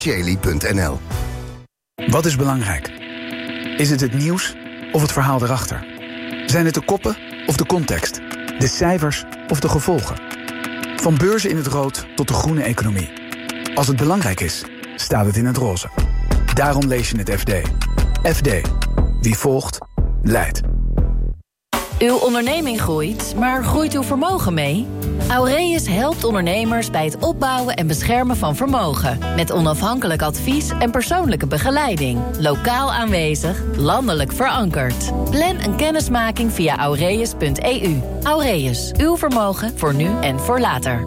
Cheli.nl. Wat is belangrijk? Is het het nieuws of het verhaal erachter? Zijn het de koppen of de context? De cijfers of de gevolgen? Van beurzen in het rood tot de groene economie. Als het belangrijk is, staat het in het roze. Daarom lees je het FD. FD. Wie volgt, leidt. Uw onderneming groeit, maar groeit uw vermogen mee? Aureus helpt ondernemers bij het opbouwen en beschermen van vermogen. Met onafhankelijk advies en persoonlijke begeleiding. Lokaal aanwezig, landelijk verankerd. Plan een kennismaking via aureus.eu. Aureus, uw vermogen voor nu en voor later.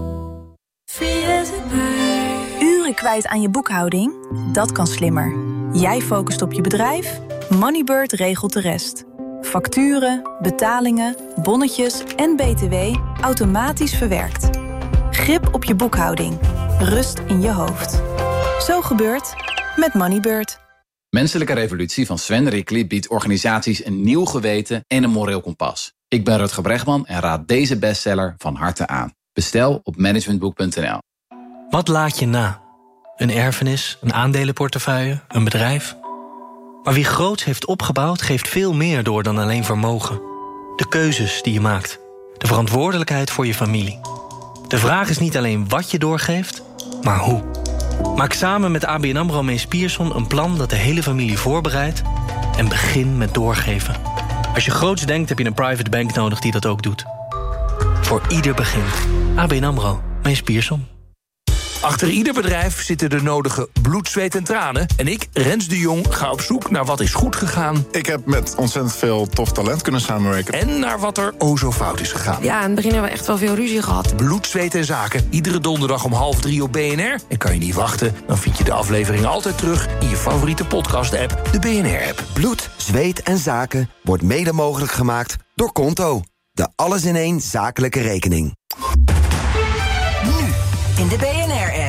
Uren kwijt aan je boekhouding? Dat kan slimmer. Jij focust op je bedrijf, Moneybird regelt de rest. Facturen, betalingen, bonnetjes en BTW automatisch verwerkt. Grip op je boekhouding. Rust in je hoofd. Zo gebeurt met Moneybird. Menselijke Revolutie van Sven Rickly biedt organisaties een nieuw geweten en een moreel kompas. Ik ben Rutger Bregman en raad deze bestseller van harte aan. Bestel op managementboek.nl. Wat laat je na? Een erfenis, een aandelenportefeuille, een bedrijf? Maar wie groots heeft opgebouwd, geeft veel meer door dan alleen vermogen. De keuzes die je maakt. De verantwoordelijkheid voor je familie. De vraag is niet alleen wat je doorgeeft, maar hoe. Maak samen met ABN AMRO Mees Pierson een plan dat de hele familie voorbereidt. En begin met doorgeven. Als je groots denkt, heb je een private bank nodig die dat ook doet. Voor ieder begin. ABN AMRO Mees Pierson. Achter ieder bedrijf zitten de nodige bloed, zweet en tranen. En ik, Rens de Jong, ga op zoek naar wat is goed gegaan. Ik heb met ontzettend veel tof talent kunnen samenwerken. En naar wat er zo fout is gegaan. Ja, in het begin hebben we echt wel veel ruzie gehad. Bloed, zweet en zaken. Iedere donderdag om 2:30 op BNR. En kan je niet wachten, dan vind je de aflevering altijd terug in je favoriete podcast-app, de BNR-app. Bloed, zweet en zaken wordt mede mogelijk gemaakt door Konto. De alles-in-één zakelijke rekening. Nu in de BNR-app.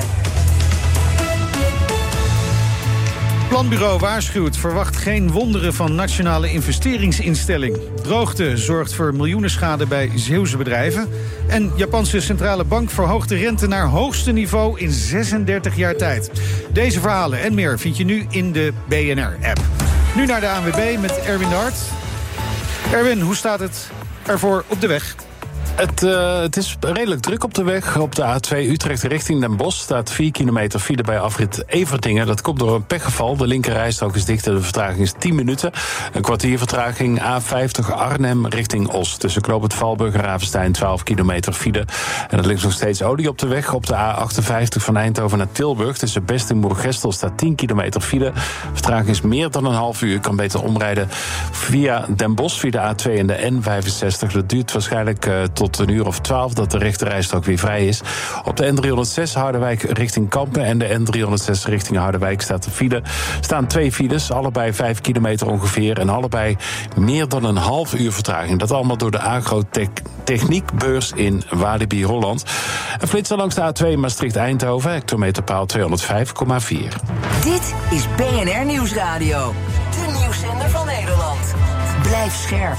Planbureau waarschuwt, verwacht geen wonderen van Nationale Investeringsinstelling. Droogte zorgt voor miljoenenschade bij Zeeuwse bedrijven. En Japanse centrale bank verhoogt de rente naar hoogste niveau in 36 jaar tijd. Deze verhalen en meer vind je nu in de BNR-app. Nu naar de ANWB met Erwin de Hart. Erwin, hoe staat het ervoor op de weg? Het is redelijk druk op de weg. Op de A2 Utrecht richting Den Bosch staat 4 kilometer file bij afrit Everdingen. Dat komt door een pechgeval. De linkerrijstrook is dicht. De vertraging is 10 minuten. Een kwartier vertraging A50 Arnhem richting Os. Tussen Knoopend Valburg en Ravenstein 12 kilometer file. En er ligt nog steeds olie op de weg. Op de A58 van Eindhoven naar Tilburg. Tussen Best en Moergestel staat 10 kilometer file. Vertraging is meer dan een half uur. Je kan beter omrijden via Den Bosch, via de A2 en de N65. Dat duurt waarschijnlijk tot een uur of 12 dat de rechterrijstrook weer vrij is. Op de N306 Harderwijk richting Kampen en de N306 richting Harderwijk staan 2 files, allebei 5 kilometer ongeveer en allebei meer dan een half uur vertraging. Dat allemaal door de agrotechniekbeurs in Walibi, Holland. Een flitser langs de A2 Maastricht-Eindhoven, hectometerpaal 205,4. Dit is BNR Nieuwsradio, de nieuwszender van Nederland. Blijf scherp.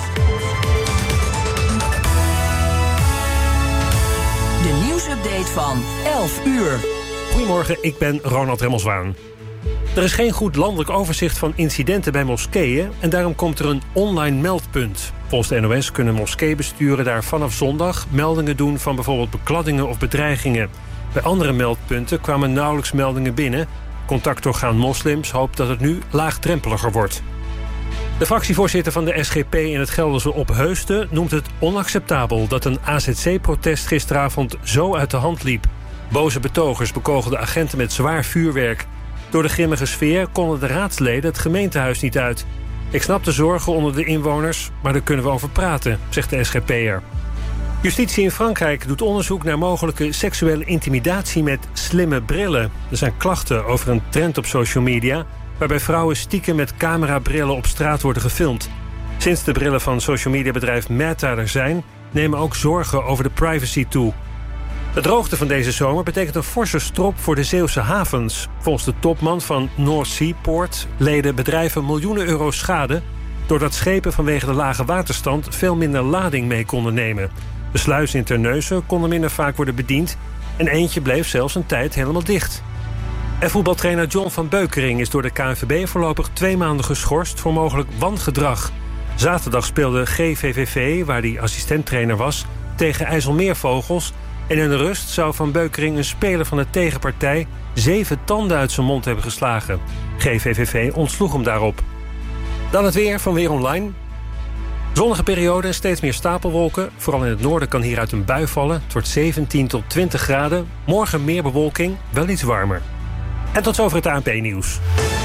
De nieuwsupdate van 11 uur. Goedemorgen, ik ben Ronald Remmelswaan. Er is geen goed landelijk overzicht van incidenten bij moskeeën en daarom komt er een online meldpunt. Volgens de NOS kunnen moskeebesturen daar vanaf zondag meldingen doen van bijvoorbeeld bekladdingen of bedreigingen. Bij andere meldpunten kwamen nauwelijks meldingen binnen. Contactorgaan Moslims hoopt dat het nu laagdrempeliger wordt. De fractievoorzitter van de SGP in het Gelderse Opheusden noemt het onacceptabel dat een AZC-protest gisteravond zo uit de hand liep. Boze betogers bekogelden agenten met zwaar vuurwerk. Door de grimmige sfeer konden de raadsleden het gemeentehuis niet uit. Ik snap de zorgen onder de inwoners, maar daar kunnen we over praten, zegt de SGP'er. Justitie in Frankrijk doet onderzoek naar mogelijke seksuele intimidatie met slimme brillen. Er zijn klachten over een trend op social media waarbij vrouwen stiekem met camerabrillen op straat worden gefilmd. Sinds de brillen van social media bedrijf Meta er zijn, nemen ook zorgen over de privacy toe. De droogte van deze zomer betekent een forse strop voor de Zeeuwse havens. Volgens de topman van North Seaport leden bedrijven miljoenen euro schade doordat schepen vanwege de lage waterstand veel minder lading mee konden nemen. De sluizen in Terneuzen konden minder vaak worden bediend en eentje bleef zelfs een tijd helemaal dicht. En voetbaltrainer John van Beukering is door de KNVB voorlopig 2 maanden geschorst voor mogelijk wangedrag. Zaterdag speelde GVVV, waar hij assistenttrainer was, tegen IJsselmeervogels. En in de rust zou Van Beukering een speler van de tegenpartij 7 tanden uit zijn mond hebben geslagen. GVVV ontsloeg hem daarop. Dan het weer van Weer Online. Zonnige periode en steeds meer stapelwolken. Vooral in het noorden kan hieruit een bui vallen. Het wordt 17 tot 20 graden. Morgen meer bewolking, wel iets warmer. En tot zover het ANP-nieuws.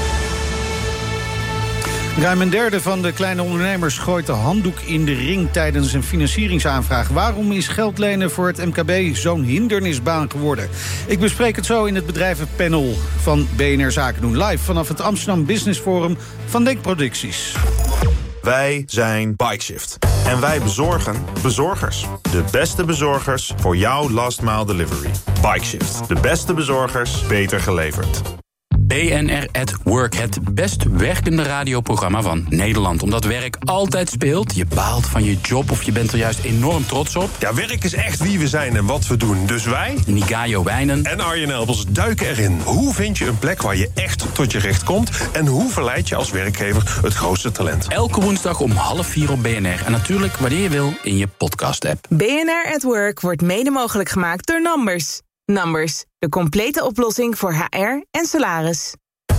Ruim een derde van de kleine ondernemers gooit de handdoek in de ring tijdens een financieringsaanvraag. Waarom is geld lenen voor het MKB zo'n hindernisbaan geworden? Ik bespreek het zo in het bedrijvenpanel van BNR Zaken doen. Live vanaf het Amsterdam Business Forum van Denk Producties. Wij zijn Bikeshift. En wij bezorgen bezorgers. De beste bezorgers voor jouw last mile delivery. Bikeshift. De beste bezorgers, beter geleverd. BNR at Work, het best werkende radioprogramma van Nederland. Omdat werk altijd speelt. Je baalt van je job of je bent er juist enorm trots op. Ja, werk is echt wie we zijn en wat we doen. Dus wij, Nigayo Wijnen en Arjen Elbers, duiken erin. Hoe vind je een plek waar je echt tot je recht komt? En hoe verleid je als werkgever het grootste talent? Elke woensdag om 3:30 op BNR. En natuurlijk wanneer je wil in je podcast-app. BNR at Work wordt mede mogelijk gemaakt door Numbers. Numbers, de complete oplossing voor HR en salaris.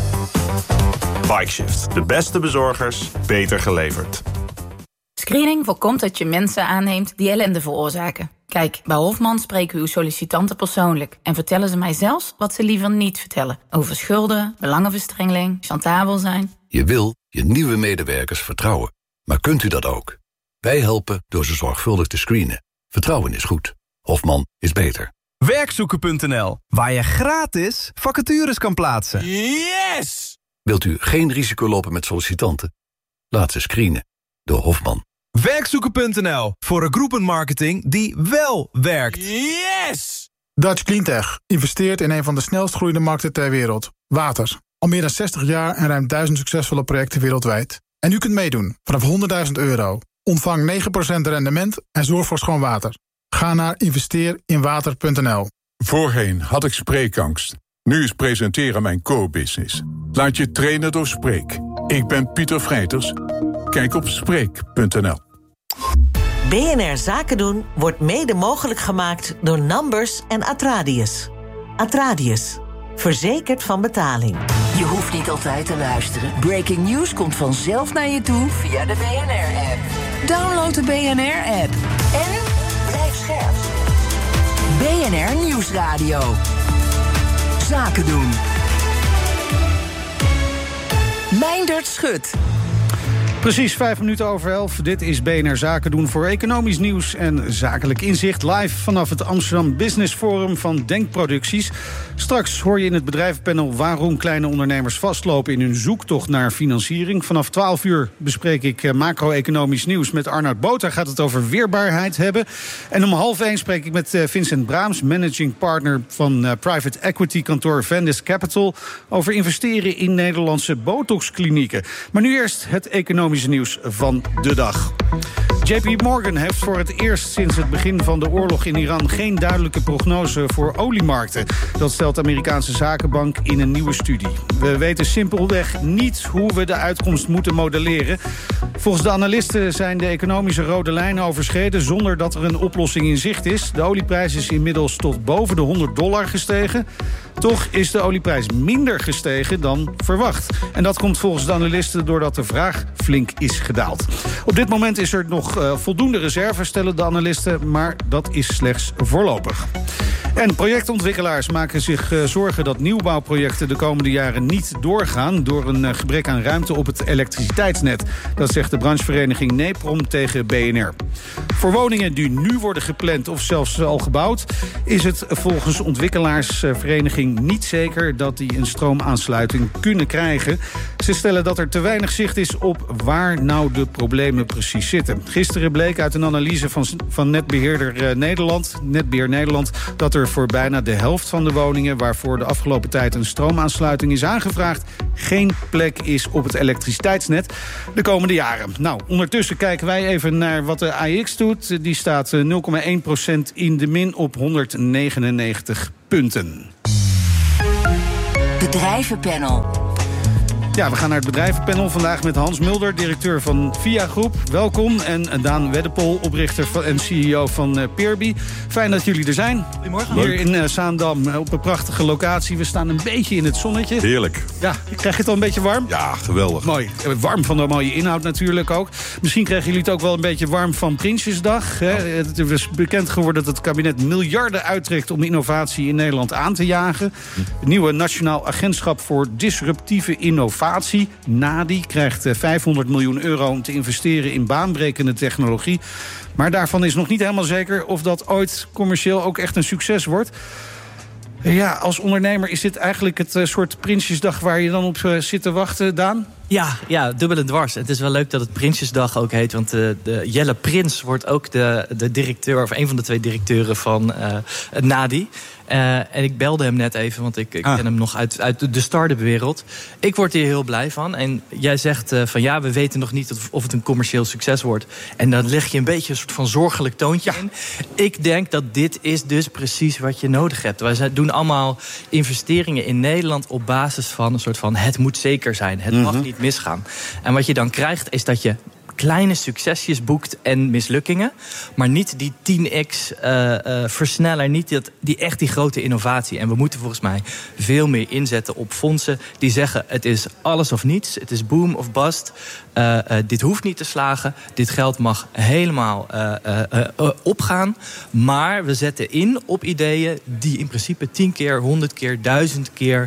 Bikeshift. De beste bezorgers, beter geleverd. Screening voorkomt dat je mensen aanneemt die ellende veroorzaken. Kijk, bij Hofman spreken we uw sollicitanten persoonlijk en vertellen ze mij zelfs wat ze liever niet vertellen. Over schulden, belangenverstrengeling, chantabel zijn. Je wil je nieuwe medewerkers vertrouwen. Maar kunt u dat ook? Wij helpen door ze zorgvuldig te screenen. Vertrouwen is goed. Hofman is beter. Werkzoeken.nl, waar je gratis vacatures kan plaatsen. Yes! Wilt u geen risico lopen met sollicitanten? Laat ze screenen door Hofman. Werkzoeken.nl, voor een groepenmarketing die wel werkt. Yes! Dutch Cleantech investeert in een van de snelst groeiende markten ter wereld. Water. Al meer dan 60 jaar en ruim 1000 succesvolle projecten wereldwijd. En u kunt meedoen vanaf €100.000. Ontvang 9% rendement en zorg voor schoon water. Ga naar investeerinwater.nl. Voorheen had ik spreekangst. Nu is presenteren mijn co-business. Laat je trainen door Spreek. Ik ben Pieter Vrijters. Kijk op Spreek.nl. BNR Zaken doen wordt mede mogelijk gemaakt door Numbers en Atradius. Atradius. Verzekerd van betaling. Je hoeft niet altijd te luisteren. Breaking news komt vanzelf naar je toe via de BNR-app. Download de BNR-app. En blijf scherp. BNR Nieuwsradio. Zaken doen. Meindert Schut. Precies 11:05. Dit is BNR Zaken doen voor economisch nieuws en zakelijk inzicht. Live vanaf het Amsterdam Business Forum van Denk Producties. Straks hoor je in het bedrijvenpanel waarom kleine ondernemers vastlopen in hun zoektocht naar financiering. Vanaf 12 uur bespreek ik macro-economisch nieuws met Arnoud Boter. Gaat het over weerbaarheid hebben. En om 12:30 spreek ik met Vincent Braams, managing partner van private equity kantoor Vendis Capital, over investeren in Nederlandse botoxklinieken. Maar nu eerst het economisch nieuws van de dag. JP Morgan heeft voor het eerst sinds het begin van de oorlog in Iran geen duidelijke prognose voor oliemarkten. Dat stelt de Amerikaanse zakenbank in een nieuwe studie. We weten simpelweg niet hoe we de uitkomst moeten modelleren. Volgens de analisten zijn de economische rode lijnen overschreden zonder dat er een oplossing in zicht is. De olieprijs is inmiddels tot boven de $100 gestegen. Toch is de olieprijs minder gestegen dan verwacht. En dat komt volgens de analisten doordat de vraag flink is gedaald. Op dit moment is er nog voldoende reserve, stellen de analisten, maar dat is slechts voorlopig. En projectontwikkelaars maken zich zorgen dat nieuwbouwprojecten de komende jaren niet doorgaan door een gebrek aan ruimte op het elektriciteitsnet. Dat zegt de branchevereniging NEPROM tegen BNR. Voor woningen die nu worden gepland of zelfs al gebouwd, is het volgens ontwikkelaarsvereniging niet zeker dat die een stroomaansluiting kunnen krijgen. Ze stellen dat er te weinig zicht is op waar nou de problemen precies zitten. Gisteren bleek uit een analyse van Netbeheer Nederland dat er voor bijna de helft van de woningen waarvoor de afgelopen tijd een stroomaansluiting is aangevraagd geen plek is op het elektriciteitsnet de komende jaren. Nou, ondertussen kijken wij even naar wat de AEX doet. Die staat 0,1% in de min op 199 punten. Bedrijvenpanel. Ja, we gaan naar het bedrijvenpanel vandaag met Hans Mulder, directeur van VIA Groep. Welkom. En Daan Weddepol, oprichter en CEO van Peerby. Fijn dat jullie er zijn. Goedemorgen. Hier in Zaandam op een prachtige locatie. We staan een beetje in het zonnetje. Heerlijk. Ja, krijg je het al een beetje warm? Ja, geweldig. Mooi. Warm van de mooie inhoud natuurlijk ook. Misschien krijgen jullie het ook wel een beetje warm van Prinsjesdag. Hè? Het is bekend geworden dat het kabinet miljarden uittrekt om innovatie in Nederland aan te jagen. Het nieuwe Nationaal Agentschap voor Disruptieve Innovatie, NADI, krijgt 500 miljoen euro om te investeren in baanbrekende technologie. Maar daarvan is nog niet helemaal zeker of dat ooit commercieel ook echt een succes wordt. Ja, als ondernemer is dit eigenlijk het soort Prinsjesdag waar je dan op zit te wachten, Daan? Ja, dubbel en dwars. Het is wel leuk dat het Prinsjesdag ook heet. Want de Jelle Prins wordt ook de directeur, of een van de 2 directeuren van het NADI. En ik belde hem net even, want ik ken hem nog uit de start-up wereld. Ik word hier heel blij van. En jij zegt van ja, we weten nog niet of het een commercieel succes wordt. En dan leg je een beetje een soort van zorgelijk toontje in. Ik denk dat dit is dus precies wat je nodig hebt. Wij doen allemaal investeringen in Nederland op basis van een soort van het moet zeker zijn. Het mag niet misgaan. En wat je dan krijgt is dat je kleine succesjes boekt en mislukkingen, maar niet die 10x versneller, niet die grote innovatie. En we moeten volgens mij veel meer inzetten op fondsen die zeggen het is alles of niets, het is boom of bust. Dit hoeft niet te slagen, dit geld mag helemaal opgaan, maar we zetten in op ideeën die in principe 10 keer, 100 keer, 1000 keer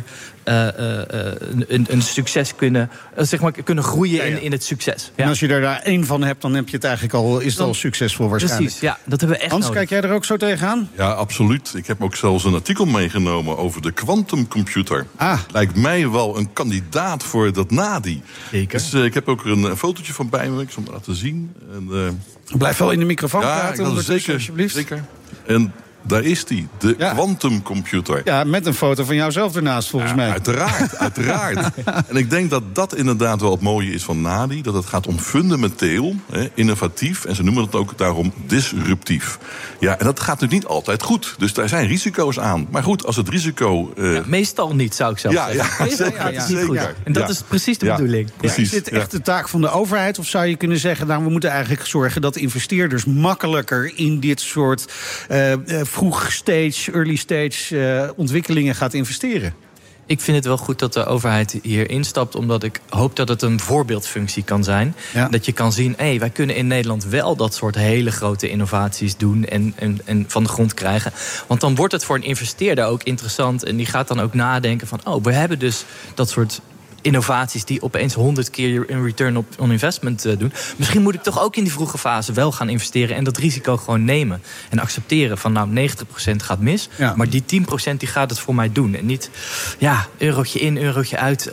een succes kunnen groeien in het succes. Ja. En als je er daar 1 van hebt, dan heb je het eigenlijk al, is het al succesvol waarschijnlijk. Precies, ja, dat hebben we echt Hans, nodig. kijk jij er ook zo tegenaan? Ja, absoluut. Ik heb ook zelfs een artikel meegenomen over de quantumcomputer. Lijkt mij wel een kandidaat voor dat NADI. Zeker. Dus ik heb ook een fotootje van bij me, ik zal het laten zien. En, blijf wel in de microfoon praten, ja, zeker, alsjeblieft. Zeker. En daar is die, de quantumcomputer. Ja, met een foto van jouzelf ernaast, volgens mij. Uiteraard. En ik denk dat dat inderdaad wel het mooie is van NADI. Dat het gaat om fundamenteel, innovatief. En ze noemen het ook daarom disruptief. Ja, en dat gaat natuurlijk niet altijd goed. Dus daar zijn risico's aan. Maar goed, als het risico... meestal niet, zou ik zelf zeggen. Zeker. En dat is precies de bedoeling. Precies. Is dit echt de taak van de overheid? Of zou je kunnen zeggen, nou, we moeten eigenlijk zorgen dat investeerders makkelijker in dit soort vroeg stage, early stage ontwikkelingen gaat investeren? Ik vind het wel goed dat de overheid hier instapt, omdat ik hoop dat het een voorbeeldfunctie kan zijn. Ja. Dat je kan zien, wij kunnen in Nederland wel dat soort hele grote innovaties doen en van de grond krijgen. Want dan wordt het voor een investeerder ook interessant en die gaat dan ook nadenken van, we hebben dus dat soort innovaties die opeens 100 keer een return on investment doen. Misschien moet ik toch ook in die vroege fase wel gaan investeren en dat risico gewoon nemen. En accepteren van 90% gaat mis, maar die 10% die gaat het voor mij doen. En niet, eurotje in, eurotje uit.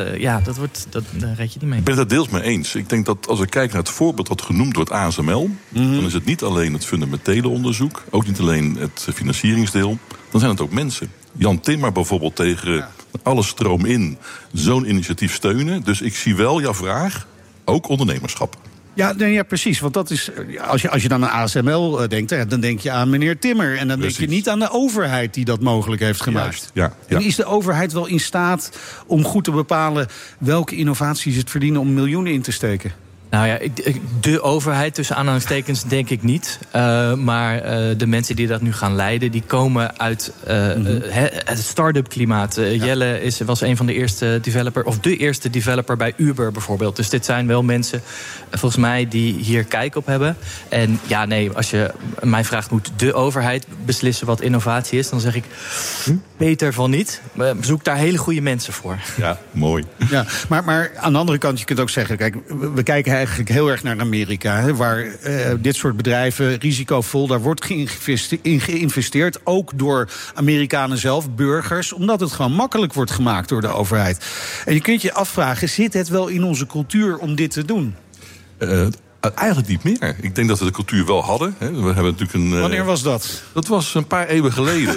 Daar red je niet mee. Ik ben het daar deels mee eens. Ik denk dat als we kijken naar het voorbeeld wat genoemd wordt ASML, dan is het niet alleen het fundamentele onderzoek, ook niet alleen het financieringsdeel, dan zijn het ook mensen. Jan Timmer bijvoorbeeld tegen alle stroom in zo'n initiatief steunen. Dus ik zie wel jouw vraag, ook ondernemerschap. Ja, precies. Want dat is, als je dan aan ASML denkt, dan denk je aan meneer Timmer. En dan denk je niet aan de overheid die dat mogelijk heeft gemaakt. Ja. En is de overheid wel in staat om goed te bepalen welke innovaties het verdienen om miljoenen in te steken? Nou ja, de overheid, tussen aanhalingstekens, denk ik niet. Maar de mensen die dat nu gaan leiden, die komen uit het start-up klimaat. Jelle was een van de eerste developer, of de eerste developer bij Uber bijvoorbeeld. Dus dit zijn wel mensen, volgens mij, die hier kijk op hebben. En als je mij vraagt, moet de overheid beslissen wat innovatie is, dan zeg ik beter van niet. Zoek daar hele goede mensen voor. Ja, mooi. Ja, maar aan de andere kant, je kunt ook zeggen, kijk, we kijken eigenlijk heel erg naar Amerika, waar dit soort bedrijven risicovol, daar wordt in geïnvesteerd, ook door Amerikanen zelf, burgers, omdat het gewoon makkelijk wordt gemaakt door de overheid. En je kunt je afvragen, zit het wel in onze cultuur om dit te doen? Eigenlijk niet meer. Ik denk dat we de cultuur wel hadden. Hè. We hebben natuurlijk Wanneer was dat? Dat was een paar eeuwen geleden.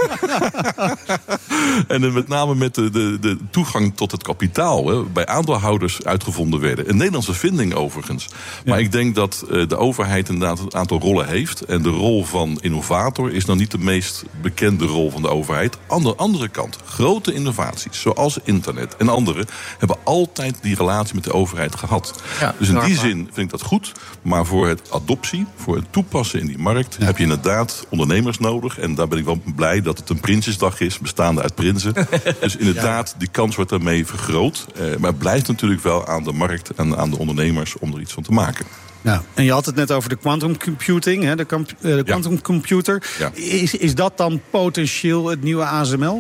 En met name met de toegang tot het kapitaal bij aandeelhouders uitgevonden werden. Een Nederlandse vinding overigens. Ja. Maar ik denk dat de overheid inderdaad een aantal rollen heeft. En de rol van innovator is nou niet de meest bekende rol van de overheid. Aan de andere kant, grote innovaties zoals internet en andere hebben altijd die relatie met de overheid gehad. Ja, dus in die zin vind ik dat goed. Maar voor het adoptie, voor het toepassen in die markt heb je inderdaad ondernemers nodig. En daar ben ik wel blij dat het een Prinsjesdag is, bestaande uit prinsen. Dus inderdaad, die kans wordt daarmee vergroot. Maar het blijft natuurlijk wel aan de markt en aan de ondernemers om er iets van te maken. Ja, en je had het net over de quantum computing, hè, de quantum computer. Ja. Is dat dan potentieel het nieuwe ASML?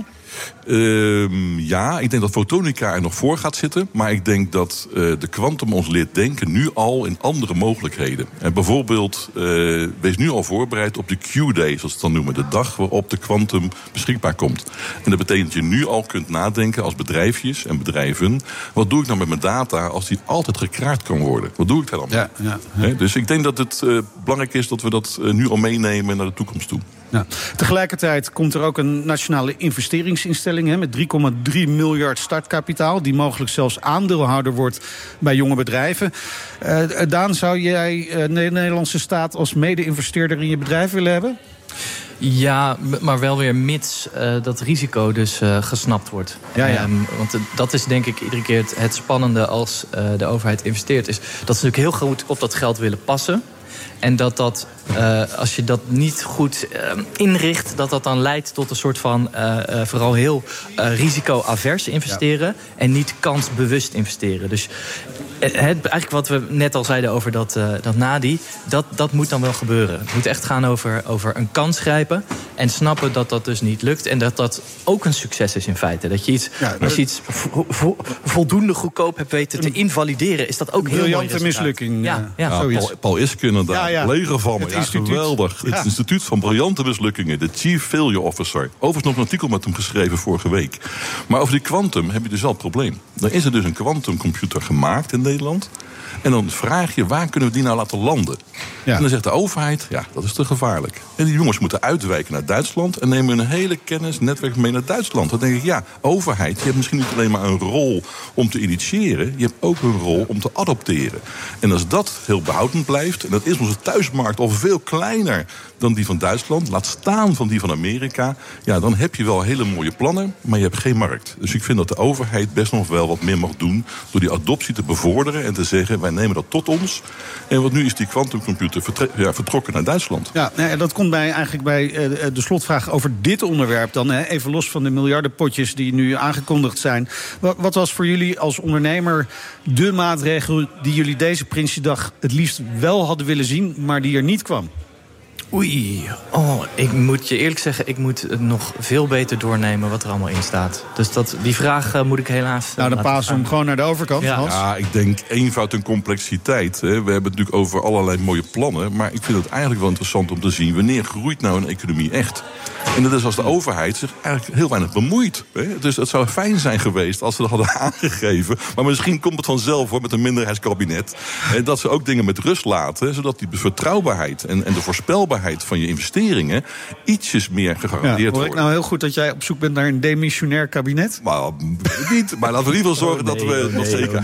Ja, ik denk dat fotonica er nog voor gaat zitten. Maar ik denk dat de quantum ons leert denken nu al in andere mogelijkheden. En bijvoorbeeld, wees nu al voorbereid op de Q-day, zoals we het dan noemen. De dag waarop de quantum beschikbaar komt. En dat betekent dat je nu al kunt nadenken als bedrijfjes en bedrijven. Wat doe ik nou met mijn data als die altijd gekraakt kan worden? Wat doe ik daar dan mee? Ja. Dus ik denk dat het belangrijk is dat we dat nu al meenemen naar de toekomst toe. Ja. Tegelijkertijd komt er ook een nationale investeringsinstelling met 3,3 miljard startkapitaal, die mogelijk zelfs aandeelhouder wordt bij jonge bedrijven. Daan, zou jij de Nederlandse staat als mede-investeerder in je bedrijf willen hebben? Ja, maar wel weer mits dat risico dus gesnapt wordt. Ja. Want dat is denk ik iedere keer het spannende als de overheid investeert. Is dat ze natuurlijk heel goed op dat geld willen passen. En dat als je dat niet goed inricht, dat dan leidt tot een soort van vooral heel risico-avers investeren. Ja. En niet kansbewust investeren. Dus eigenlijk wat we net al zeiden over dat NADI, dat moet dan wel gebeuren. Het moet echt gaan over een kans grijpen en snappen dat dat dus niet lukt. En dat ook een succes is in feite. Dat je als je iets voldoende goedkoop hebt weten te invalideren, is dat ook heel mooi resultaat. Briljante mislukking. Paul Iske inderdaad, collega van me. Ja, geweldig. Het instituut van briljante mislukkingen. De Chief Failure Officer. Overigens nog een artikel met hem geschreven vorige week. Maar over die quantum heb je dus wel het probleem. Dan is er dus een quantumcomputer gemaakt in Nederland. En dan vraag je, waar kunnen we die nou laten landen? Ja. En dan zegt de overheid, dat is te gevaarlijk. En die jongens moeten uitwijken naar Duitsland en nemen hun hele kennisnetwerk mee naar Duitsland. Dan denk ik, overheid, je hebt misschien niet alleen maar een rol om te initiëren, je hebt ook een rol om te adopteren. En als dat heel behoudend blijft, en dat is onze thuismarkt al veel kleiner dan die van Duitsland, laat staan van die van Amerika, dan heb je wel hele mooie plannen, maar je hebt geen markt. Dus ik vind dat de overheid best nog wel wat meer mag doen door die adoptie te bevorderen en te zeggen, wij nemen dat tot ons. En wat nu is die quantumcomputer vertrokken naar Duitsland. Ja, dat komt eigenlijk bij de slotvraag over dit onderwerp dan. Even los van de miljardenpotjes die nu aangekondigd zijn. Wat was voor jullie als ondernemer de maatregel die jullie deze Prinsjesdag het liefst wel hadden willen zien, maar die er niet kwam? Oei, ik moet je eerlijk zeggen, ik moet het nog veel beter doornemen wat er allemaal in staat. Dus die vraag moet ik helaas dan passen we hem gewoon naar de overkant, Hans. Ja, ik denk eenvoud en complexiteit. We hebben het natuurlijk over allerlei mooie plannen, maar ik vind het eigenlijk wel interessant om te zien wanneer groeit nou een economie echt. En dat is als de overheid zich eigenlijk heel weinig bemoeit. Dus het zou fijn zijn geweest als ze dat hadden aangegeven. Maar misschien komt het vanzelf met een minderheidskabinet. Dat ze ook dingen met rust laten, zodat die vertrouwbaarheid en de voorspelbaarheid van je investeringen ietsjes meer gegarandeerd wordt. Hoor ik nou heel goed dat jij op zoek bent naar een demissionair kabinet? Maar niet. Maar laten we in ieder geval zorgen dat we nog zeker...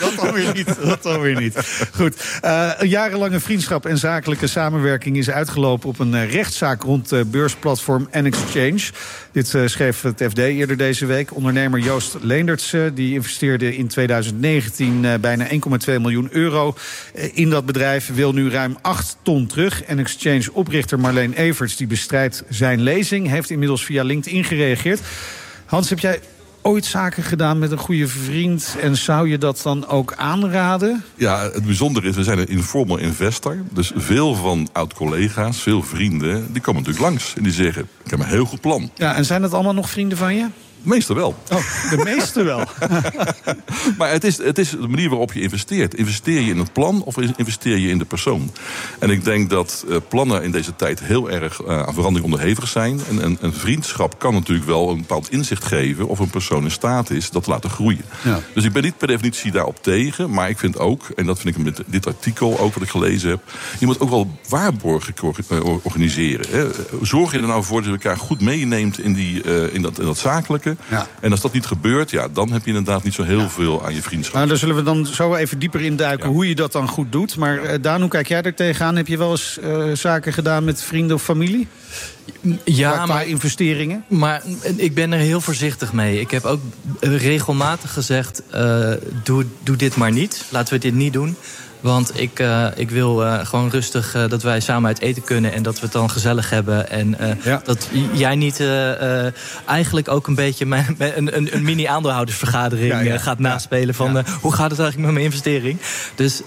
Dat dan weer niet. Goed. Een jarenlange vriendschap en zakelijke samenwerking is uitgelopen op een rechtszaak rond beursplatform N-Exchange. Dit schreef het FD eerder deze week. Ondernemer Joost Leendertse die investeerde in 2019 bijna 1,2 miljoen euro in dat bedrijf. Wil nu ruim 8 ton terug. N-Exchange-oprichter Marleen Everts die bestrijdt zijn lezing, heeft inmiddels via LinkedIn gereageerd. Hans, heb jij ooit zaken gedaan met een goede vriend en zou je dat dan ook aanraden? Ja, het bijzondere is, we zijn een informal investor. Dus veel van oud-collega's, veel vrienden, die komen natuurlijk langs en die zeggen, ik heb een heel goed plan. Ja, en zijn dat allemaal nog vrienden van je? De meeste wel. Oh, de meeste wel. Maar het is de manier waarop je investeert. Investeer je in het plan of investeer je in de persoon? En ik denk dat plannen in deze tijd heel erg aan verandering onderhevig zijn. En een vriendschap kan natuurlijk wel een bepaald inzicht geven of een persoon in staat is dat te laten groeien. Ja. Dus ik ben niet per definitie daarop tegen. Maar ik vind ook, en dat vind ik met dit artikel ook wat ik gelezen heb, je moet ook wel waarborgen organiseren. Hè. Zorg je er nou voor dat je elkaar goed meeneemt in dat zakelijke. Ja. En als dat niet gebeurt, dan heb je inderdaad niet zo heel veel aan je vriendschap. Nou, daar zullen we dan zo even dieper induiken hoe je dat dan goed doet. Maar Daan, hoe kijk jij er tegenaan? Heb je wel eens zaken gedaan met vrienden of familie? Ja, qua investeringen? Maar ik ben er heel voorzichtig mee. Ik heb ook regelmatig gezegd, doe dit maar niet. Laten we dit niet doen. Want ik wil gewoon rustig dat wij samen uit eten kunnen en dat we het dan gezellig hebben. En dat jij niet eigenlijk ook een beetje een mini-aandeelhoudersvergadering gaat naspelen van hoe gaat het eigenlijk met mijn investering. Dus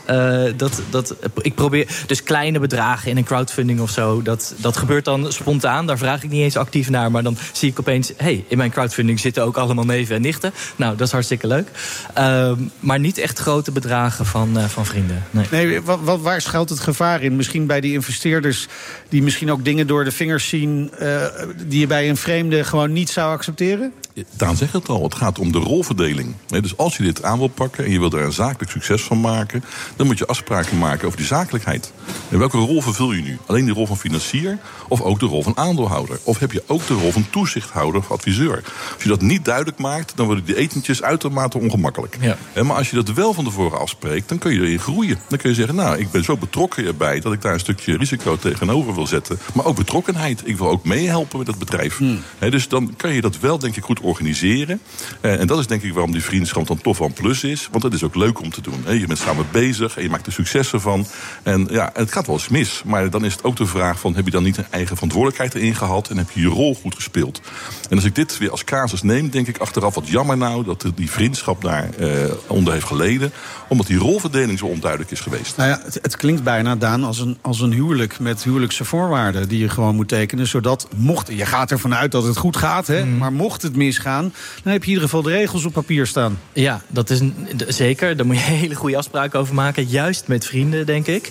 ik probeer dus kleine bedragen in een crowdfunding of zo. Dat gebeurt dan spontaan. Daar vraag ik niet eens actief naar. Maar dan zie ik opeens, in mijn crowdfunding zitten ook allemaal neven en nichten. Nou, dat is hartstikke leuk. Maar niet echt grote bedragen van vrienden. Nee, waar schuilt het gevaar in? Misschien bij die investeerders die misschien ook dingen door de vingers zien die je bij een vreemde gewoon niet zou accepteren? Daan zegt het al, het gaat om de rolverdeling. Dus als je dit aan wil pakken en je wilt er een zakelijk succes van maken, dan moet je afspraken maken over die zakelijkheid. En welke rol vervul je nu? Alleen die rol van financier of ook de rol van aandeelhouder? Of heb je ook de rol van toezichthouder of adviseur? Als je dat niet duidelijk maakt, dan worden die etentjes uitermate ongemakkelijk. Ja. Maar als je dat wel van tevoren afspreekt, dan kun je erin groeien. Dan kun je zeggen, nou, ik ben zo betrokken erbij dat ik daar een stukje risico tegenover wil zetten. Maar ook betrokkenheid. Ik wil ook meehelpen met het bedrijf. Dus dan kan je dat wel, denk ik, goed organiseren. En dat is denk ik waarom die vriendschap dan toch wel een plus is. Want het is ook leuk om te doen. Je bent samen bezig en je maakt er successen van. En het gaat wel eens mis. Maar dan is het ook de vraag van, heb je dan niet een eigen verantwoordelijkheid erin gehad en heb je je rol goed gespeeld? En als ik dit weer als casus neem, denk ik achteraf, wat jammer nou dat die vriendschap daar onder heeft geleden. Omdat die rolverdeling zo onduidelijk is geweest. Nou ja, het klinkt bijna, Daan, als een huwelijk met huwelijkse voorwaarden die je gewoon moet tekenen. Zodat je gaat ervan uit dat het goed gaat, hè, maar mocht het misgaan, dan heb je in ieder geval de regels op papier staan. Ja, dat is zeker. Daar moet je hele goede afspraken over maken. Juist met vrienden, denk ik.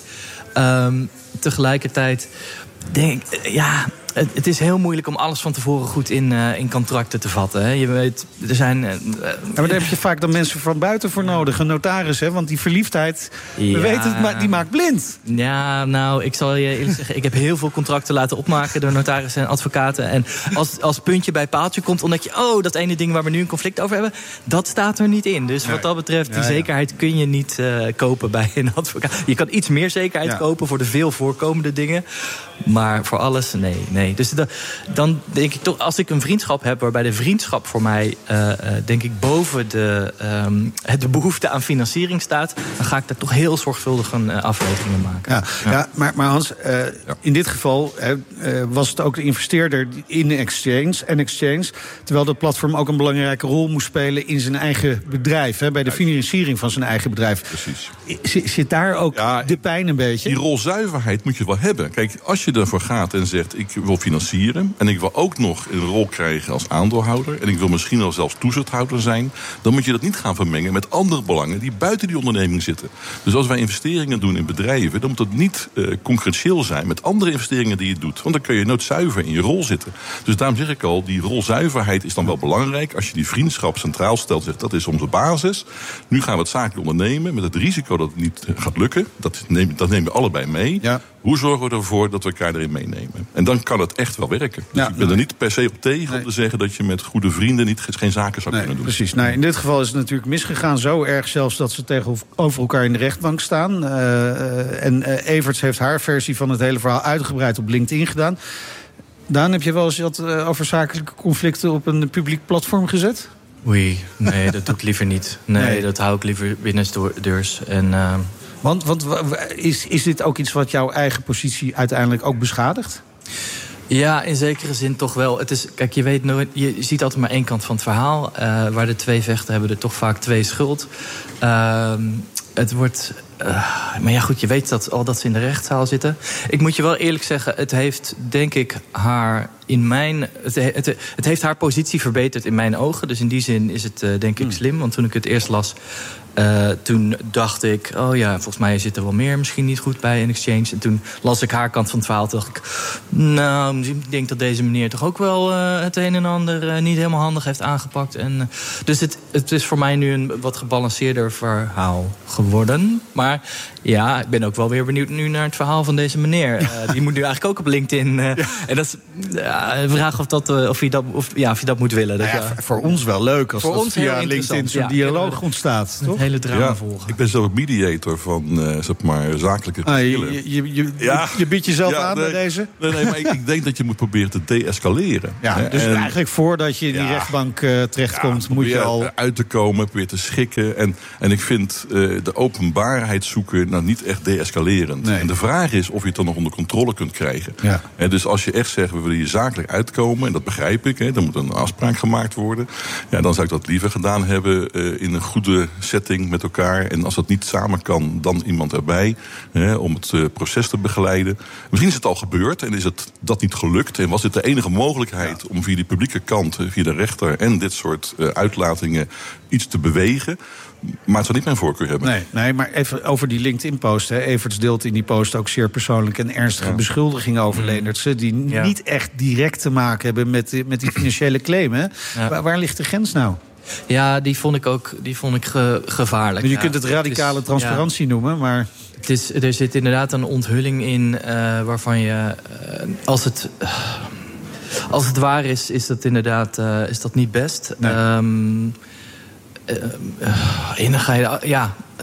Tegelijkertijd denk ik, het is heel moeilijk om alles van tevoren goed in contracten te vatten. Hè. Je weet, er zijn. Maar daar heb je vaak dan mensen van buiten voor nodig. Een notaris, hè? Want die verliefdheid, we weten het, maar die maakt blind. Ja, nou, ik zal je eerlijk zeggen, ik heb heel veel contracten laten opmaken door notarissen en advocaten. En als puntje bij paaltje komt, omdat je, dat ene ding waar we nu een conflict over hebben, dat staat er niet in. Dus wat dat betreft, die zekerheid kun je niet kopen bij een advocaat. Je kan iets meer zekerheid kopen voor de veel voorkomende dingen. Maar voor alles, nee. Dus dan denk ik toch, als ik een vriendschap heb waarbij de vriendschap voor mij, denk ik, boven de behoefte aan financiering staat, dan ga ik daar toch heel zorgvuldig een afwegingen maken. Ja, maar Hans, in dit geval was het ook de investeerder in Exchange, terwijl dat platform ook een belangrijke rol moest spelen in zijn eigen bedrijf, bij de financiering van zijn eigen bedrijf. Precies. Zit daar ook de pijn een beetje? Die rolzuiverheid moet je wel hebben. Kijk, als je ervoor gaat en zegt, ik wil financieren en ik wil ook nog een rol krijgen als aandeelhouder en ik wil misschien wel zelfs toezichthouder zijn, dan moet je dat niet gaan vermengen met andere belangen die buiten die onderneming zitten. Dus als wij investeringen doen in bedrijven, dan moet dat niet concurrentieel zijn met andere investeringen die je doet. Want dan kun je nooit zuiver in je rol zitten. Dus daarom zeg ik al, die rolzuiverheid is dan wel belangrijk. Als je die vriendschap centraal stelt, zegt dat is onze basis. Nu gaan we het zakelijk ondernemen met het risico dat het niet gaat lukken. Dat nemen we allebei mee. Ja. Hoe zorgen we ervoor dat we elkaar erin meenemen? En dan kan het echt wel werken. Dus ik ben er niet per se op tegen om te zeggen dat je met goede vrienden geen zaken zou kunnen doen. Precies. Nou, in dit geval is het natuurlijk misgegaan. Zo erg zelfs dat ze tegenover elkaar in de rechtbank staan. En Everts heeft haar versie van het hele verhaal uitgebreid op LinkedIn gedaan. Daan, heb je wel eens wat over zakelijke conflicten op een publiek platform gezet? Oei, nee, dat doe ik liever niet. Nee, dat hou ik liever binnendeurs. En Want is dit ook iets wat jouw eigen positie uiteindelijk ook beschadigt? Ja, in zekere zin toch wel. Het is, kijk, je ziet altijd maar één kant van het verhaal. Waar de twee vechten hebben er toch vaak twee schuld. Het wordt Maar ja, goed, je weet dat ze in de rechtszaal zitten. Ik moet je wel eerlijk zeggen, het heeft, denk ik, het heeft haar positie verbeterd in mijn ogen. Dus in die zin is het, denk ik, slim. Want toen ik het eerst las, toen dacht ik, volgens mij zit er wel meer misschien niet goed bij in Exchange. En toen las ik haar kant van het verhaal. Toen dacht ik, ik denk dat deze meneer toch ook wel het een en ander niet helemaal handig heeft aangepakt. Dus het is voor mij nu een wat gebalanceerder verhaal geworden. Maar ja, ik ben ook wel weer benieuwd nu naar het verhaal van deze meneer. Die moet nu eigenlijk ook op LinkedIn. En dat is de vraag of je dat moet willen. Voor ons wel leuk als voor dat ons via LinkedIn zo'n dialoog ontstaat. Toch? Hele drama volgen. Ik ben zelf mediator van zakelijke verschillen. Je biedt jezelf aan bij deze? Nee, maar ik denk dat je moet proberen te deescaleren. Ja, dus eigenlijk voordat je in die rechtbank terechtkomt, moet je al uit te komen, proberen te schikken. En ik vind de openbaarheid zoeken niet echt deescalerend. Nee. En de vraag is of je het dan nog onder controle kunt krijgen. Ja. Dus als je echt zegt, we willen hier zakelijk uitkomen, en dat begrijp ik, dan moet een afspraak gemaakt worden. Ja, dan zou ik dat liever gedaan hebben in een goede setting met elkaar. En als dat niet samen kan, dan iemand erbij om het proces te begeleiden. Misschien is het al gebeurd en is het dat niet gelukt. En was dit de enige mogelijkheid om via die publieke kant, via de rechter en dit soort uitlatingen iets te bewegen. Maar het zou niet mijn voorkeur hebben. Nee, maar even over die LinkedIn-post. Everts deelt in die post ook zeer persoonlijk en ernstige beschuldigingen over Leendertse, die niet echt direct te maken hebben met die financiële claim. Hè? Ja. Waar ligt de grens nou? Ja, die vond ik gevaarlijk. Je kunt het radicale transparantie noemen, maar er zit inderdaad een onthulling in waarvan je, als het waar is dat inderdaad is dat niet best. Nee. En dan ga je,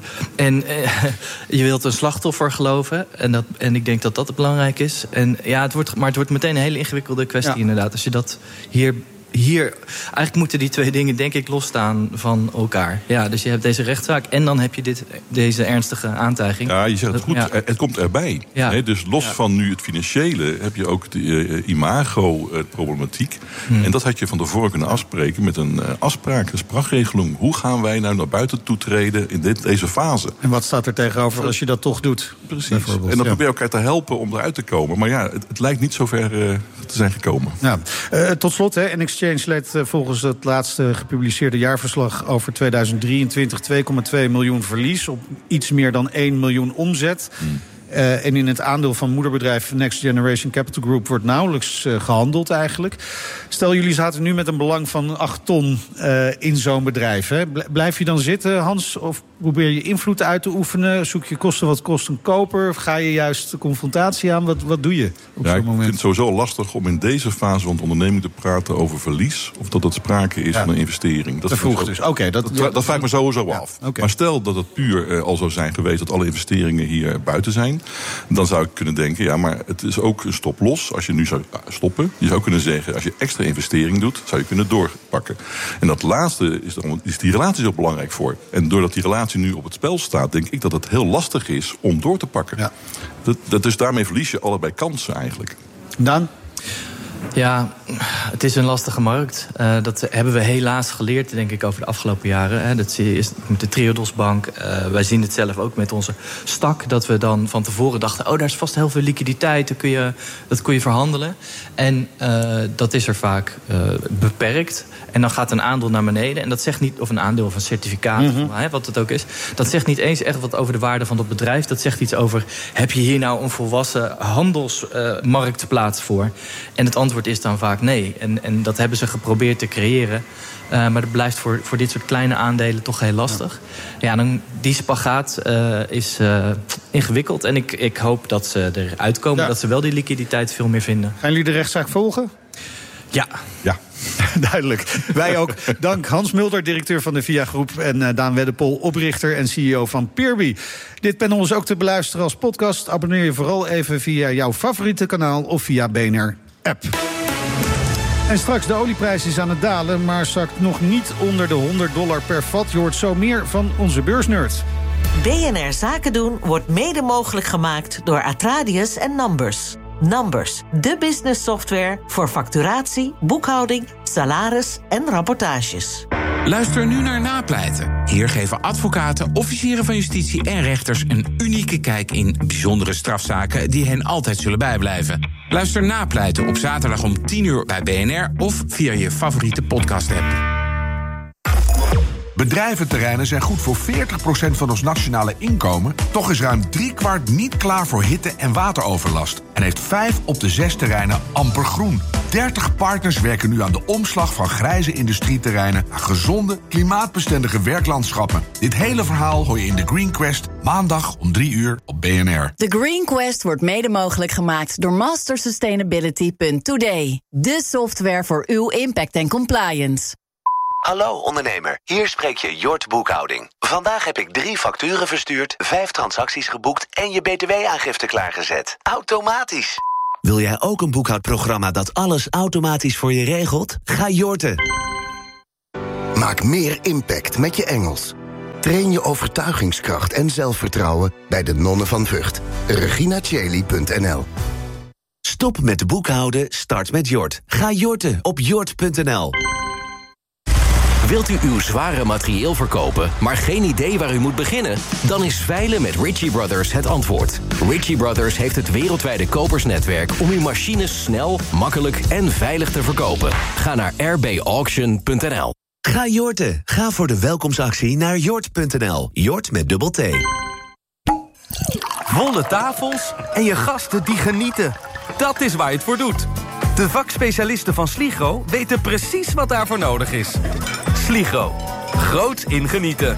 je wilt een slachtoffer geloven. En ik denk dat dat belangrijk is. En ja, het wordt meteen een hele ingewikkelde kwestie inderdaad. Als je dat hier eigenlijk moeten die twee dingen, denk ik, losstaan van elkaar. Ja, dus je hebt deze rechtszaak en dan heb je deze ernstige aantijging. Ja, je zegt het goed, het komt erbij. Ja. Dus los van nu het financiële heb je ook de imago-problematiek. En dat had je van tevoren kunnen afspreken met een afspraak, een spraakregeling. Hoe gaan wij nou naar buiten toetreden in deze fase? En wat staat er tegenover als je dat toch doet? Precies. En dan probeer je elkaar te helpen om eruit te komen. Maar ja, het lijkt niet zo ver te zijn gekomen. Ja. Tot slot, in Exchange leed volgens het laatste gepubliceerde jaarverslag over 2023 2,2 miljoen verlies op iets meer dan 1 miljoen omzet. En in het aandeel van moederbedrijf Next Generation Capital Group wordt nauwelijks gehandeld eigenlijk. Stel, jullie zaten nu met een belang van 8 ton in zo'n bedrijf. Hè? Blijf je dan zitten, Hans? Of probeer je invloed uit te oefenen? Zoek je kosten wat kost een koper? Of ga je juist de confrontatie aan? Wat doe je op zo'n moment? Ik vind het sowieso lastig om in deze fase van de onderneming te praten over verlies. Of dat het sprake is van een investering. Dat vroeg dus. Dat vraag ik me sowieso af. Okay. Maar stel dat het puur al zou zijn geweest dat alle investeringen hier buiten zijn. Dan zou ik kunnen denken, maar het is ook een stop los als je nu zou stoppen. Je zou kunnen zeggen, als je extra investering doet, zou je kunnen doorpakken. En dat laatste is die relatie zo belangrijk voor. En doordat die relatie nu op het spel staat, denk ik dat het heel lastig is om door te pakken. Ja. Dus daarmee verlies je allebei kansen eigenlijk. Daan? Ja, het is een lastige markt. Dat hebben we helaas geleerd, denk ik, over de afgelopen jaren. Dat is met de Triodosbank. Wij zien het zelf ook met onze stak. Dat we dan van tevoren dachten, daar is vast heel veel liquiditeit. Dat kun je verhandelen. En dat is er vaak beperkt. En dan gaat een aandeel naar beneden. En dat zegt niet, of een aandeel of een certificaat, wat het ook is. Dat zegt niet eens echt wat over de waarde van dat bedrijf. Dat zegt iets over, heb je hier nou een volwassen handelsmarktplaats voor? En het antwoord is dan vaak nee. En dat hebben ze geprobeerd te creëren. Maar dat blijft voor dit soort kleine aandelen toch heel lastig. Ja, dan die spagaat is ingewikkeld. En ik hoop dat ze eruit komen. Ja. Dat ze wel die liquiditeit veel meer vinden. Gaan jullie de rechtszaak volgen? Ja. Duidelijk. Wij ook. Dank Hans Mulder, directeur van de VIA Groep. En Daan Weddepol, oprichter en CEO van Peerby. Dit panel is ook te beluisteren als podcast. Abonneer je vooral even via jouw favoriete kanaal of via BNR-app. En straks, de olieprijs is aan het dalen, maar zakt nog niet onder de $100 per vat. Je hoort zo meer van onze beursnerd. BNR Zaken doen wordt mede mogelijk gemaakt door Atradius en Numbers. Numbers, de business software voor facturatie, boekhouding, salaris en rapportages. Luister nu naar Napleiten. Hier geven advocaten, officieren van justitie en rechters een unieke kijk in bijzondere strafzaken die hen altijd zullen bijblijven. Luister Napleiten op zaterdag om 10:00 bij BNR of via je favoriete podcast-app. Bedrijventerreinen zijn goed voor 40% van ons nationale inkomen. Toch is ruim 3/4 niet klaar voor hitte- en wateroverlast. En heeft 5 op de 6 terreinen amper groen. 30 partners werken nu aan de omslag van grijze industrieterreinen naar gezonde, klimaatbestendige werklandschappen. Dit hele verhaal hoor je in The Green Quest maandag om 3:00 op BNR. The Green Quest wordt mede mogelijk gemaakt door mastersustainability.today. De software voor uw impact en compliance. Hallo ondernemer, hier spreek je Jort Boekhouding. Vandaag heb ik 3 facturen verstuurd, 5 transacties geboekt en je btw-aangifte klaargezet. Automatisch. Wil jij ook een boekhoudprogramma dat alles automatisch voor je regelt? Ga Jorten. Maak meer impact met je Engels. Train je overtuigingskracht en zelfvertrouwen bij de Nonnen van Vught. reginacheli.nl. Stop met boekhouden, start met Jort. Ga Jorten op jort.nl. Wilt u uw zware materieel verkopen, maar geen idee waar u moet beginnen? Dan is veilen met Ritchie Brothers het antwoord. Ritchie Brothers heeft het wereldwijde kopersnetwerk om uw machines snel, makkelijk en veilig te verkopen. Ga naar rbauction.nl. Ga Jorten. Ga voor de welkomstactie naar jort.nl. Jort met dubbel T. Volle tafels en je gasten die genieten. Dat is waar je het voor doet. De vakspecialisten van Sligro weten precies wat daarvoor nodig is. Sligro. Groots in genieten.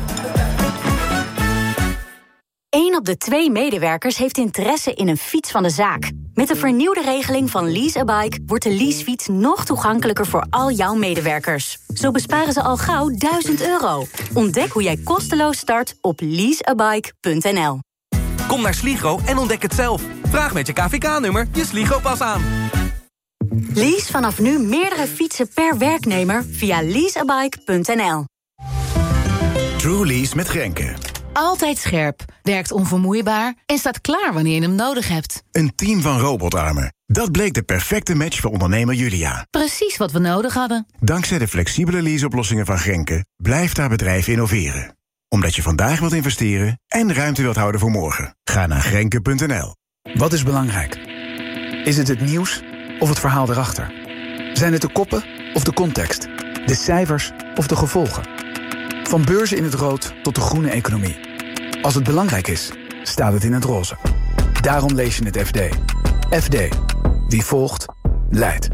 1 op de 2 medewerkers heeft interesse in een fiets van de zaak. Met de vernieuwde regeling van Lease a Bike wordt de leasefiets nog toegankelijker voor al jouw medewerkers. Zo besparen ze al gauw €1000. Ontdek hoe jij kosteloos start op leaseabike.nl. Kom naar Sligro en ontdek het zelf. Vraag met je KVK-nummer je Sligro-pas aan. Lease vanaf nu meerdere fietsen per werknemer via leaseabike.nl. True Lease met Grenke. Altijd scherp, werkt onvermoeibaar en staat klaar wanneer je hem nodig hebt. Een team van robotarmen. Dat bleek de perfecte match voor ondernemer Julia. Precies wat we nodig hadden. Dankzij de flexibele leaseoplossingen van Grenke blijft haar bedrijf innoveren. Omdat je vandaag wilt investeren en ruimte wilt houden voor morgen. Ga naar grenke.nl. Wat is belangrijk? Is het nieuws of het verhaal erachter? Zijn het de koppen of de context? De cijfers of de gevolgen? Van beurzen in het rood tot de groene economie. Als het belangrijk is, staat het in het roze. Daarom lees je het FD. FD. Wie volgt, leidt.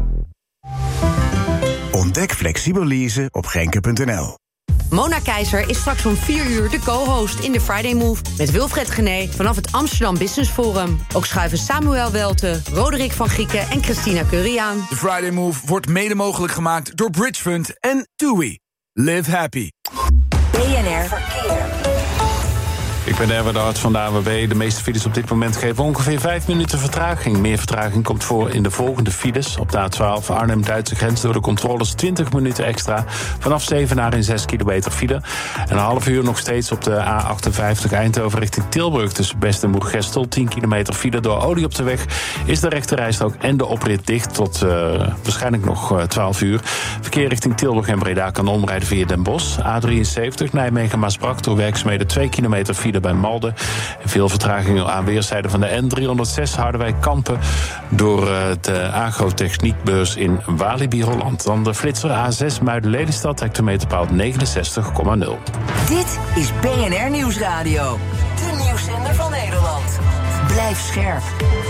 Ontdek flexibel leasen op grenke.nl. Mona Keizer is straks om 4:00 de co-host in de Friday Move met Wilfred Gené vanaf het Amsterdam Business Forum. Ook schuiven Samuel Welte, Roderick van Grieken en Christina Curry aan. De Friday Move wordt mede mogelijk gemaakt door Bridge Fund en TUI. Live happy. BNR Verkeer. Ik ben Erwin de Hart van de ANWB. De meeste files op dit moment geven ongeveer 5 minuten vertraging. Meer vertraging komt voor in de volgende files. Op de A12 Arnhem-Duitse grens door de controles 20 minuten extra. Vanaf Zevenaar in 6 kilometer file. En een half uur nog steeds op de A58 Eindhoven richting Tilburg. Tussen Best en Moergestel 10 kilometer file door olie op de weg. Is de rechterrijstrook en de oprit dicht tot waarschijnlijk nog 12 uur. Verkeer richting Tilburg en Breda kan omrijden via Den Bosch. A73 Nijmegen-Maasbracht door werkzaamheden 2 kilometer file bij Malden. Veel vertragingen aan weerszijden van de N306 Harderwijk-Kampen door de agrotechniekbeurs in Walibi Holland. Dan de flitser A6 Muiden-Lelystad, hectometerpaal 69,0. Dit is BNR Nieuwsradio. De nieuwszender van Nederland. Blijf scherp.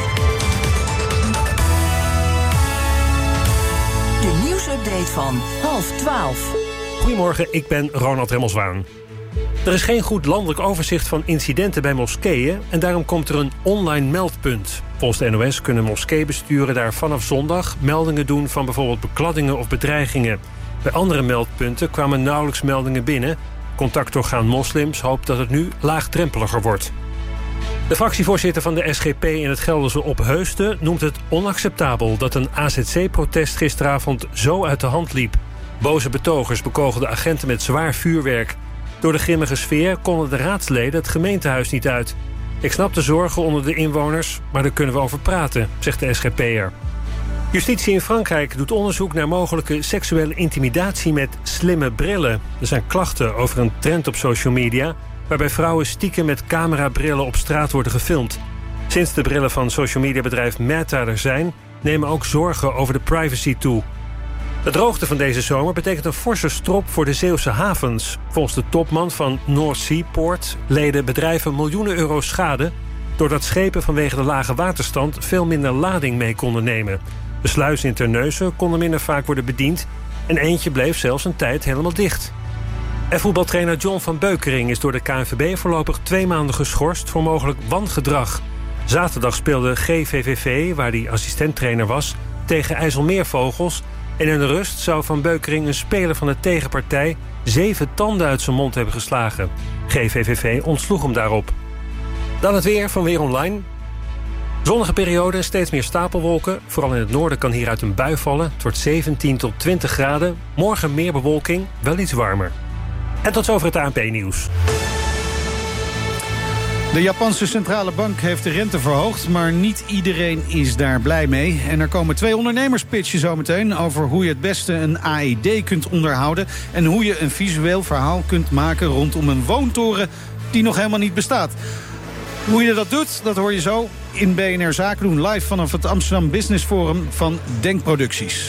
De nieuwsupdate van 11:30. Goedemorgen, ik ben Ronald Remmelswaan. Er is geen goed landelijk overzicht van incidenten bij moskeeën en daarom komt er een online meldpunt. Volgens de NOS kunnen moskeebesturen daar vanaf zondag meldingen doen van bijvoorbeeld bekladdingen of bedreigingen. Bij andere meldpunten kwamen nauwelijks meldingen binnen. Contactorgaan Moslims hoopt dat het nu laagdrempeliger wordt. De fractievoorzitter van de SGP in het Gelderse Opheusden noemt het onacceptabel dat een AZC-protest gisteravond zo uit de hand liep. Boze betogers bekogelden agenten met zwaar vuurwerk. Door de grimmige sfeer konden de raadsleden het gemeentehuis niet uit. Ik snap de zorgen onder de inwoners, maar daar kunnen we over praten, zegt de SGP'er. Justitie in Frankrijk doet onderzoek naar mogelijke seksuele intimidatie met slimme brillen. Er zijn klachten over een trend op social media waarbij vrouwen stiekem met camerabrillen op straat worden gefilmd. Sinds de brillen van social media bedrijf Meta er zijn, nemen ook zorgen over de privacy toe. De droogte van deze zomer betekent een forse strop voor de Zeeuwse havens. Volgens de topman van North Seaport leden bedrijven miljoenen euro schade doordat schepen vanwege de lage waterstand veel minder lading mee konden nemen. De sluizen in Terneuzen konden minder vaak worden bediend en eentje bleef zelfs een tijd helemaal dicht. En voetbaltrainer John van Beukering is door de KNVB voorlopig 2 maanden geschorst voor mogelijk wangedrag. Zaterdag speelde GVVV, waar hij assistenttrainer was, tegen IJsselmeervogels. En in de rust zou Van Beukering een speler van de tegenpartij 7 tanden uit zijn mond hebben geslagen. GVVV ontsloeg hem daarop. Dan het weer van Weer Online. Zonnige periode en steeds meer stapelwolken. Vooral in het noorden kan hieruit een bui vallen. Het wordt 17 tot 20 graden. Morgen meer bewolking, wel iets warmer. En tot zover het ANP-nieuws. De Japanse centrale bank heeft de rente verhoogd, maar niet iedereen is daar blij mee. En er komen 2 ondernemerspitchen zometeen over hoe je het beste een AED kunt onderhouden en hoe je een visueel verhaal kunt maken rondom een woontoren die nog helemaal niet bestaat. Hoe je dat doet, dat hoor je zo in BNR Zaken doen, live vanaf het Amsterdam Business Forum van Denkproducties.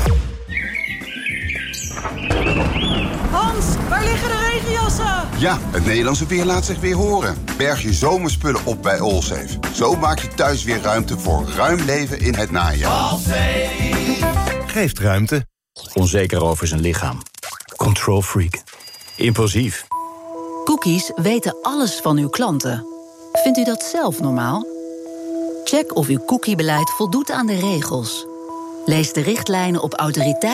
Hans, waar liggen de regenjassen? Ja, het Nederlandse weer laat zich weer horen. Berg je zomerspullen op bij Allsafe. Zo maak je thuis weer ruimte voor ruim leven in het najaar. Allsafe geeft ruimte. Onzeker over zijn lichaam. Control freak. Impulsief. Cookies weten alles van uw klanten. Vindt u dat zelf normaal? Check of uw cookiebeleid voldoet aan de regels. Lees de richtlijnen op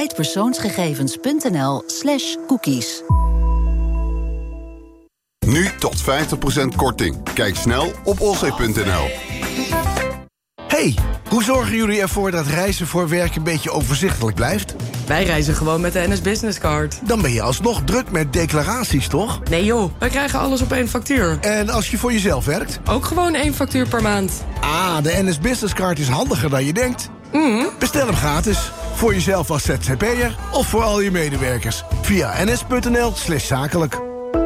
autoriteitpersoonsgegevens.nl/cookies. Nu tot 50% korting. Kijk snel op allsafe.nl. Hey, hoe zorgen jullie ervoor dat reizen voor werk een beetje overzichtelijk blijft? Wij reizen gewoon met de NS Business Card. Dan ben je alsnog druk met declaraties, toch? Nee joh, wij krijgen alles op 1 factuur. En als je voor jezelf werkt? Ook gewoon 1 factuur per maand. Ah, de NS Business Card is handiger dan je denkt. Bestel hem gratis. Voor jezelf als ZZP'er of voor al je medewerkers. Via ns.nl/zakelijk.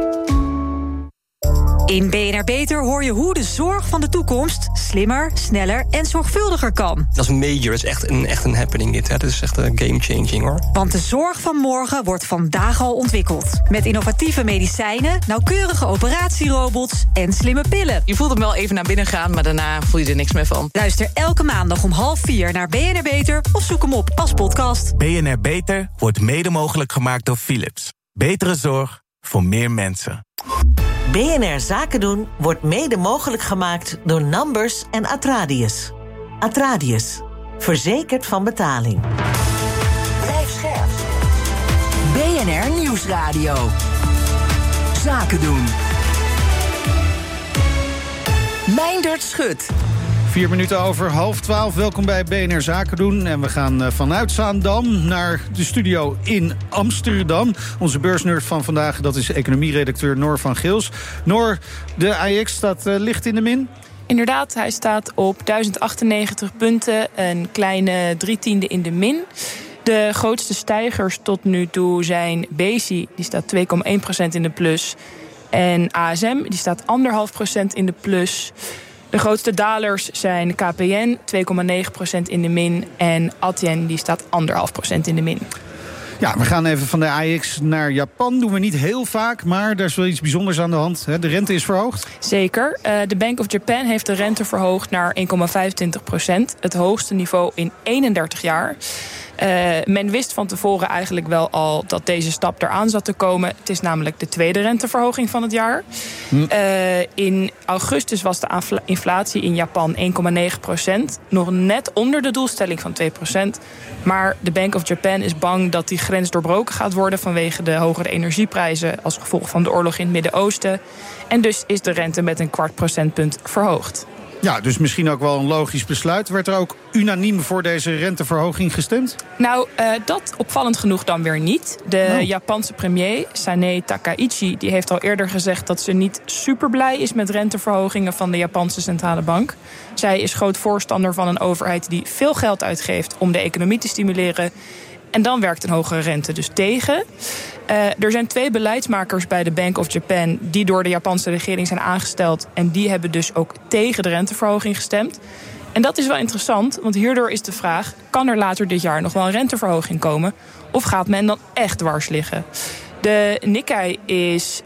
In BNR Beter hoor je hoe de zorg van de toekomst slimmer, sneller en zorgvuldiger kan. Dat is major, dat is echt een happening dit. Hè. Dat is echt een game-changing hoor. Want de zorg van morgen wordt vandaag al ontwikkeld. Met innovatieve medicijnen, nauwkeurige operatierobots en slimme pillen. Je voelt hem wel even naar binnen gaan, maar daarna voel je er niks meer van. Luister elke maandag om 3:30 naar BNR Beter of zoek hem op als podcast. BNR Beter wordt mede mogelijk gemaakt door Philips. Betere zorg voor meer mensen. BNR Zaken doen wordt mede mogelijk gemaakt door Numbers en Atradius. Atradius, verzekerd van betaling. Blijf scherp. BNR Nieuwsradio. Zaken doen. Meindert Schut. 4 minuten over 11:30. Welkom bij BNR Zaken doen. En we gaan vanuit Zaandam naar de studio in Amsterdam. Onze beursnerd van vandaag, dat is economieredacteur Noor van Geels. Noor, de AEX staat licht in de min? Inderdaad, hij staat op 1098 punten. Een kleine 3/10 in de min. De grootste stijgers tot nu toe zijn Besi, die staat 2,1% in de plus. En ASM, die staat 1,5% in de plus. De grootste dalers zijn KPN, 2,9% in de min. En Adyen, die staat 1,5% in de min. Ja, we gaan even van de AEX naar Japan. Doen we niet heel vaak, maar daar is wel iets bijzonders aan de hand. De rente is verhoogd. Zeker. De Bank of Japan heeft de rente verhoogd naar 1,25%. Het hoogste niveau in 31 jaar. Men wist van tevoren eigenlijk wel al dat deze stap eraan zat te komen. Het is namelijk de tweede renteverhoging van het jaar. In augustus was de inflatie in Japan 1,9%. Nog net onder de doelstelling van 2%. Maar de Bank of Japan is bang dat die grens doorbroken gaat worden vanwege de hogere energieprijzen als gevolg van de oorlog in het Midden-Oosten. En dus is de rente met een 0,25% verhoogd. Ja, dus misschien ook wel een logisch besluit. Werd er ook unaniem voor deze renteverhoging gestemd? Nou, dat opvallend genoeg dan weer niet. De Japanse premier, Sanae Takaichi, die heeft al eerder gezegd dat ze niet super blij is met renteverhogingen van de Japanse centrale bank. Zij is groot voorstander van een overheid die veel geld uitgeeft om de economie te stimuleren. En dan werkt een hogere rente dus tegen. Er zijn 2 beleidsmakers bij de Bank of Japan die door de Japanse regering zijn aangesteld. En die hebben dus ook tegen de renteverhoging gestemd. En dat is wel interessant, want hierdoor is de vraag: kan er later dit jaar nog wel een renteverhoging komen? Of gaat men dan echt dwars liggen? De Nikkei is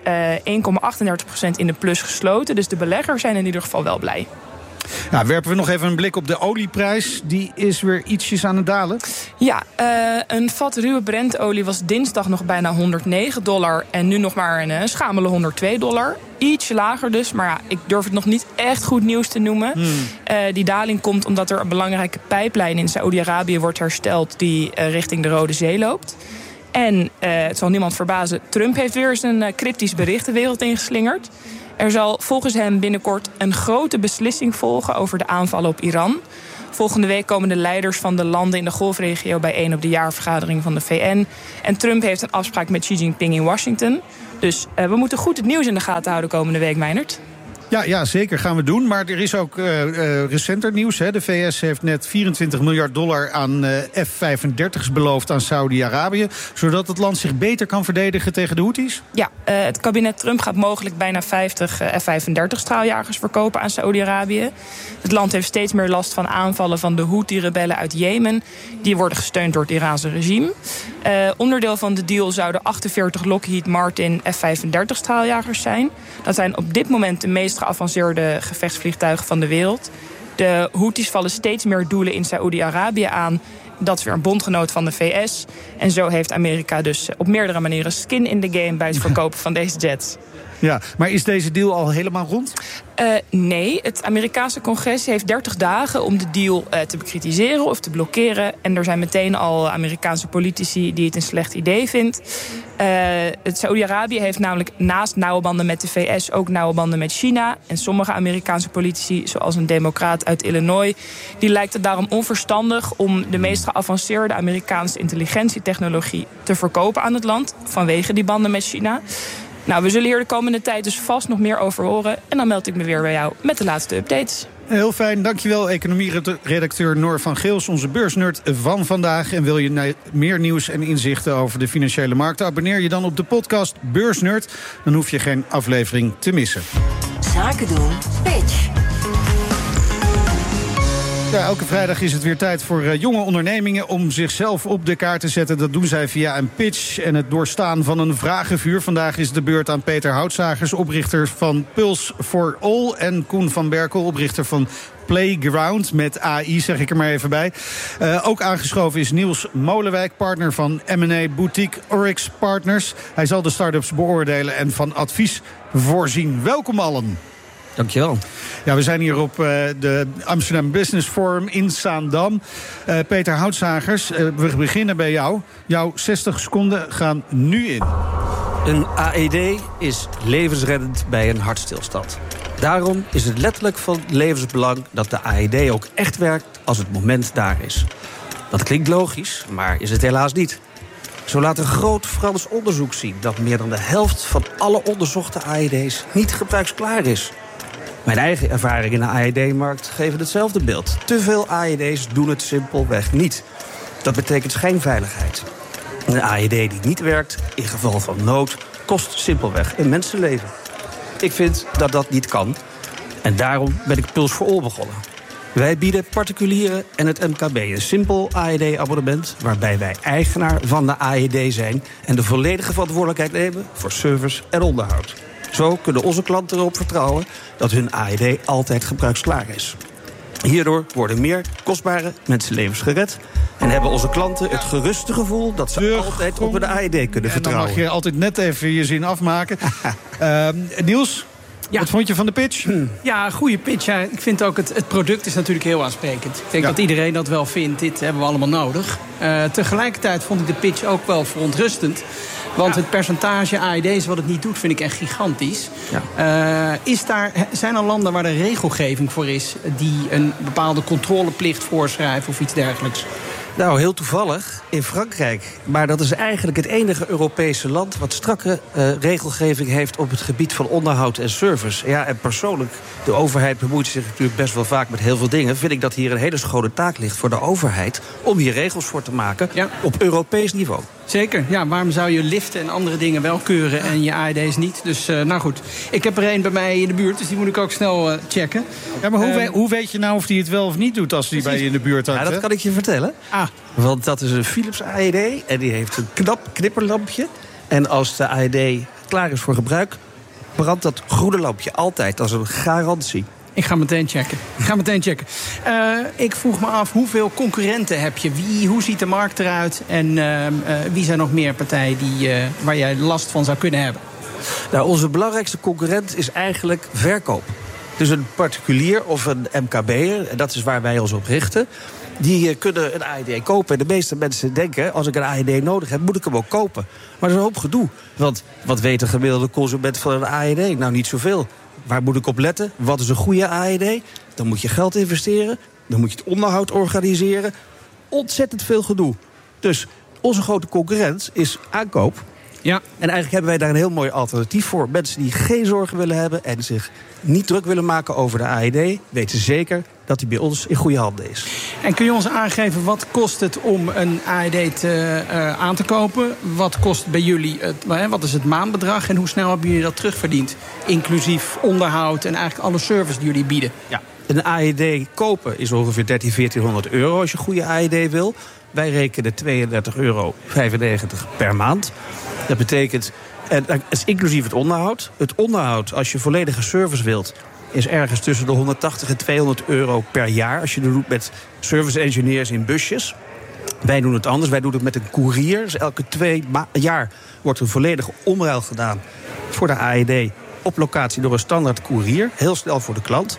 1,38% in de plus gesloten. Dus de beleggers zijn in ieder geval wel blij. Nou, werpen we nog even een blik op de olieprijs. Die is weer ietsjes aan het dalen. Ja, een vat ruwe Brentolie was dinsdag nog bijna $109... en nu nog maar een schamele $102. Ietsje lager dus, maar ja, ik durf het nog niet echt goed nieuws te noemen. Die daling komt omdat er een belangrijke pijplijn in Saoedi-Arabië wordt hersteld die richting de Rode Zee loopt. En het zal niemand verbazen, Trump heeft weer eens een cryptisch bericht de wereld ingeslingerd. Er zal volgens hem binnenkort een grote beslissing volgen over de aanvallen op Iran. Volgende week komen de leiders van de landen in de golfregio bijeen op de jaarvergadering van de VN. En Trump heeft een afspraak met Xi Jinping in Washington. Dus we moeten goed het nieuws in de gaten houden komende week, Meijnerd. Ja, zeker gaan we doen. Maar er is ook recenter nieuws. Hè. De VS heeft net $24 miljard aan F-35's beloofd aan Saudi-Arabië, zodat het land zich beter kan verdedigen tegen de Houthis? Ja, het kabinet Trump gaat mogelijk bijna 50 F-35-straaljagers verkopen aan Saudi-Arabië. Het land heeft steeds meer last van aanvallen van de Houthi-rebellen uit Jemen. Die worden gesteund door het Iraanse regime. Onderdeel van de deal zouden 48 Lockheed Martin F-35-straaljagers zijn. Dat zijn op dit moment de meest geavanceerde gevechtsvliegtuigen van de wereld. De Houthis vallen steeds meer doelen in Saoedi-Arabië aan. Dat is weer een bondgenoot van de VS. En zo heeft Amerika dus op meerdere manieren skin in the game bij het verkopen van deze jets. Ja, maar is deze deal al helemaal rond? Nee, het Amerikaanse congres heeft 30 dagen om de deal te bekritiseren of te blokkeren. En er zijn meteen al Amerikaanse politici die het een slecht idee vindt. Het Saoedi-Arabië heeft namelijk naast nauwe banden met de VS ook nauwe banden met China. En sommige Amerikaanse politici, zoals een democraat uit Illinois, die lijkt het daarom onverstandig om de meest geavanceerde Amerikaanse intelligentietechnologie te verkopen aan het land vanwege die banden met China. Nou, we zullen hier de komende tijd dus vast nog meer over horen. En dan meld ik me weer bij jou met de laatste updates. Heel fijn, dankjewel economie-redacteur Noor van Geels, onze beursnerd van vandaag. En wil je meer nieuws en inzichten over de financiële markten? Abonneer je dan op de podcast Beursnerd. Dan hoef je geen aflevering te missen. Zaken doen, pitch. Ja, elke vrijdag is het weer tijd voor jonge ondernemingen om zichzelf op de kaart te zetten. Dat doen zij via een pitch en het doorstaan van een vragenvuur. Vandaag is de beurt aan Peter Houtzagers, oprichter van Pulse for All, en Koen van Berkel, oprichter van Playground, met AI, zeg ik er maar even bij. Ook aangeschoven is Niels Molenwijk, partner van M&A Boutique Oryx Partners. Hij zal de start-ups beoordelen en van advies voorzien. Welkom allen. Dankjewel. Ja, we zijn hier op de Amsterdam Business Forum in Zaandam. Peter Houtzagers, we beginnen bij jou. Jouw 60 seconden gaan nu in. Een AED is levensreddend bij een hartstilstand. Daarom is het letterlijk van levensbelang dat de AED ook echt werkt als het moment daar is. Dat klinkt logisch, maar is het helaas niet. Zo laat een groot Frans onderzoek zien dat meer dan de helft van alle onderzochte AED's niet gebruiksklaar is. Mijn eigen ervaringen in de AED-markt geven hetzelfde beeld. Te veel AED's doen het simpelweg niet. Dat betekent schijnveiligheid. Een AED die niet werkt, in geval van nood, kost simpelweg een mensenleven. Ik vind dat dat niet kan. En daarom ben ik Pulse for All begonnen. Wij bieden particulieren en het MKB een simpel AED-abonnement, waarbij wij eigenaar van de AED zijn en de volledige verantwoordelijkheid nemen voor service en onderhoud. Zo kunnen onze klanten erop vertrouwen dat hun AED altijd gebruiksklaar is. Hierdoor worden meer kostbare mensenlevens gered en hebben onze klanten het geruste gevoel dat ze altijd op een AED kunnen vertrouwen. En dan mag je altijd net even je zin afmaken. Niels? Wat vond je van de pitch? Ja, goede pitch. Ja, ik vind ook het product is natuurlijk heel aansprekend. Ik denk dat iedereen dat wel vindt. Dit hebben we allemaal nodig. Tegelijkertijd vond ik de pitch ook wel verontrustend. Want het percentage AED's wat het niet doet, vind ik echt gigantisch. Ja. Zijn er landen waar er regelgeving voor is die een bepaalde controleplicht voorschrijven of iets dergelijks? Nou, heel toevallig in Frankrijk. Maar dat is eigenlijk het enige Europese land wat strakke regelgeving heeft op het gebied van onderhoud en service. Ja, en persoonlijk, de overheid bemoeit zich natuurlijk best wel vaak met heel veel dingen. Vind ik dat hier een hele schone taak ligt voor de overheid om hier regels voor te maken op Europees niveau. Zeker, ja, waarom zou je liften en andere dingen wel keuren en je AED's niet? Dus, nou goed, ik heb er een bij mij in de buurt, dus die moet ik ook snel checken. Ja, maar hoe weet je nou of die het wel of niet doet als die bij je in de buurt hangt? Ja, dat kan ik je vertellen. Want dat is een Philips AED en die heeft een knipperlampje. En als de AED klaar is voor gebruik, brandt dat groene lampje altijd als een garantie. Ik ga meteen checken. Ik vroeg me af, hoeveel concurrenten heb je? Hoe ziet de markt eruit? En wie zijn nog meer partijen waar jij last van zou kunnen hebben? Nou, onze belangrijkste concurrent is eigenlijk verkoop. Dus een particulier of een MKB'er, en dat is waar wij ons op richten, die kunnen een AED kopen. En de meeste mensen denken, als ik een AED nodig heb, moet ik hem ook kopen. Maar dat is een hoop gedoe. Want wat weet een gemiddelde consument van een AED? Nou, niet zoveel. Waar moet ik op letten? Wat is een goede AED? Dan moet je geld investeren. Dan moet je het onderhoud organiseren. Ontzettend veel gedoe. Dus onze grote concurrent is aankoop. Ja. En eigenlijk hebben wij daar een heel mooi alternatief voor. Mensen die geen zorgen willen hebben en zich niet druk willen maken over de AED, weten zeker dat die bij ons in goede handen is. En kun je ons aangeven, wat kost het om een AED aan te kopen? Wat kost bij jullie, wat is het maandbedrag en hoe snel hebben jullie dat terugverdiend? Inclusief onderhoud en eigenlijk alle service die jullie bieden. Ja. Een AED kopen is ongeveer 1.400 euro als je een goede AED wil. Wij rekenen €32,95 per maand. Dat betekent, en dat is inclusief het onderhoud. Het onderhoud, als je volledige service wilt, is ergens tussen de 180 en 200 euro per jaar. Als je dat doet met service engineers in busjes. Wij doen het anders. Wij doen het met een koerier. Dus elke 2 jaar wordt een volledige omruil gedaan voor de AED op locatie door een standaard koerier. Heel snel voor de klant.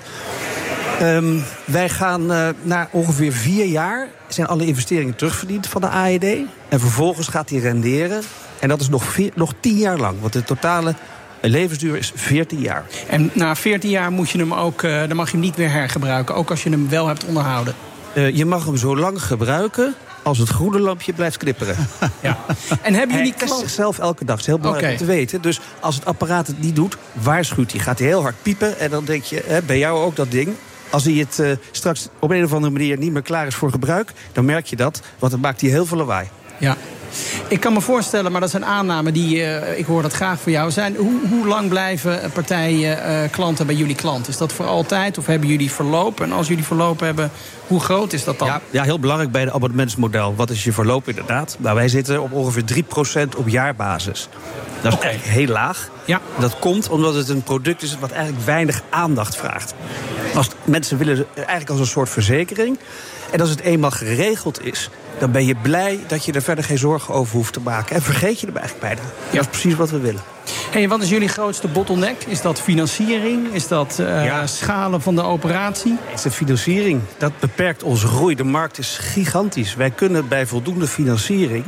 Wij gaan na ongeveer 4 jaar zijn alle investeringen terugverdiend van de AED. En vervolgens gaat die renderen. En dat is nog 10 jaar lang. Want de totale levensduur is 14 jaar. En na 14 jaar moet je hem ook, dan mag je hem niet meer hergebruiken. Ook als je hem wel hebt onderhouden. Je mag hem zo lang gebruiken als het groene lampje blijft knipperen. Ja. En hebben jullie test zichzelf elke dag. Dat is heel belangrijk om te weten. Dus als het apparaat het niet doet, waarschuwt hij. Gaat hij heel hard piepen en dan denk je, bij jou ook dat ding. Als hij het straks op een of andere manier niet meer klaar is voor gebruik, dan merk je dat, want dan maakt hij heel veel lawaai. Ja. Ik kan me voorstellen, maar dat is een aanname die ik hoor dat graag voor jou zijn. Hoe lang blijven partijen klanten bij jullie klant? Is dat voor altijd of hebben jullie verloop? En als jullie verloop hebben, hoe groot is dat dan? Ja, heel belangrijk bij het abonnementsmodel. Wat is je verloop inderdaad? Nou, wij zitten op ongeveer 3% op jaarbasis. Dat is eigenlijk heel laag. Ja. Dat komt omdat het een product is wat eigenlijk weinig aandacht vraagt. Mensen willen eigenlijk als een soort verzekering. En als het eenmaal geregeld is, dan ben je blij dat je er verder geen zorgen over hoeft te maken. En vergeet je er eigenlijk bijna. Ja. Dat is precies wat we willen. Hey, wat is jullie grootste bottleneck? Is dat financiering? Is dat schalen van de operatie? Het is de financiering. Dat beperkt onze groei. De markt is gigantisch. Wij kunnen bij voldoende financiering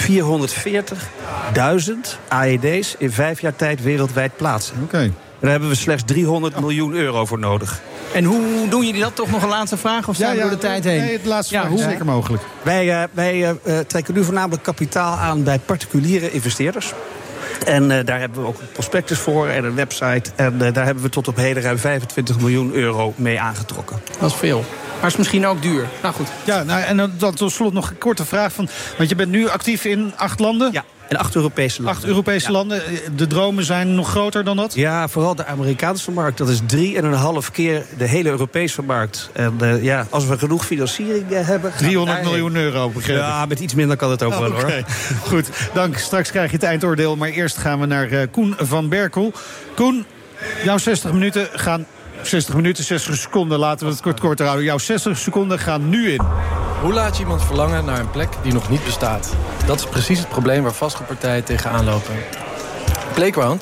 440.000 AED's in 5 jaar tijd wereldwijd plaatsen. Oké. Daar hebben we slechts €300 miljoen voor nodig. En hoe doen jullie dat? Toch nog een laatste vraag? Of zijn we door de tijd heen? Nee, het laatste vraag is zeker mogelijk. Wij trekken nu voornamelijk kapitaal aan bij particuliere investeerders. En daar hebben we ook een prospectus voor en een website. En daar hebben we tot op heden ruim €25 miljoen mee aangetrokken. Dat is veel. Maar is misschien ook duur. Nou goed. Ja, en dan tot slot nog een korte vraag. Want je bent nu actief in 8 landen? Ja. In 8 Europese landen. 8 Europese landen. De dromen zijn nog groter dan dat? Ja, vooral de Amerikaanse markt. Dat is 3,5 keer de hele Europese markt. En als we genoeg financiering hebben... €300 miljoen, begrepen. Ja, met iets minder kan het ook wel, hoor. Goed, dank. Straks krijg je het eindoordeel. Maar eerst gaan we naar Koen van Berkel. Koen, jouw 60 minuten gaan... 60 minuten, 60 seconden, laten we het korter houden. Jouw 60 seconden gaan nu in. Hoe laat je iemand verlangen naar een plek die nog niet bestaat? Dat is precies het probleem waar vastgoedpartijen tegenaan lopen. Playground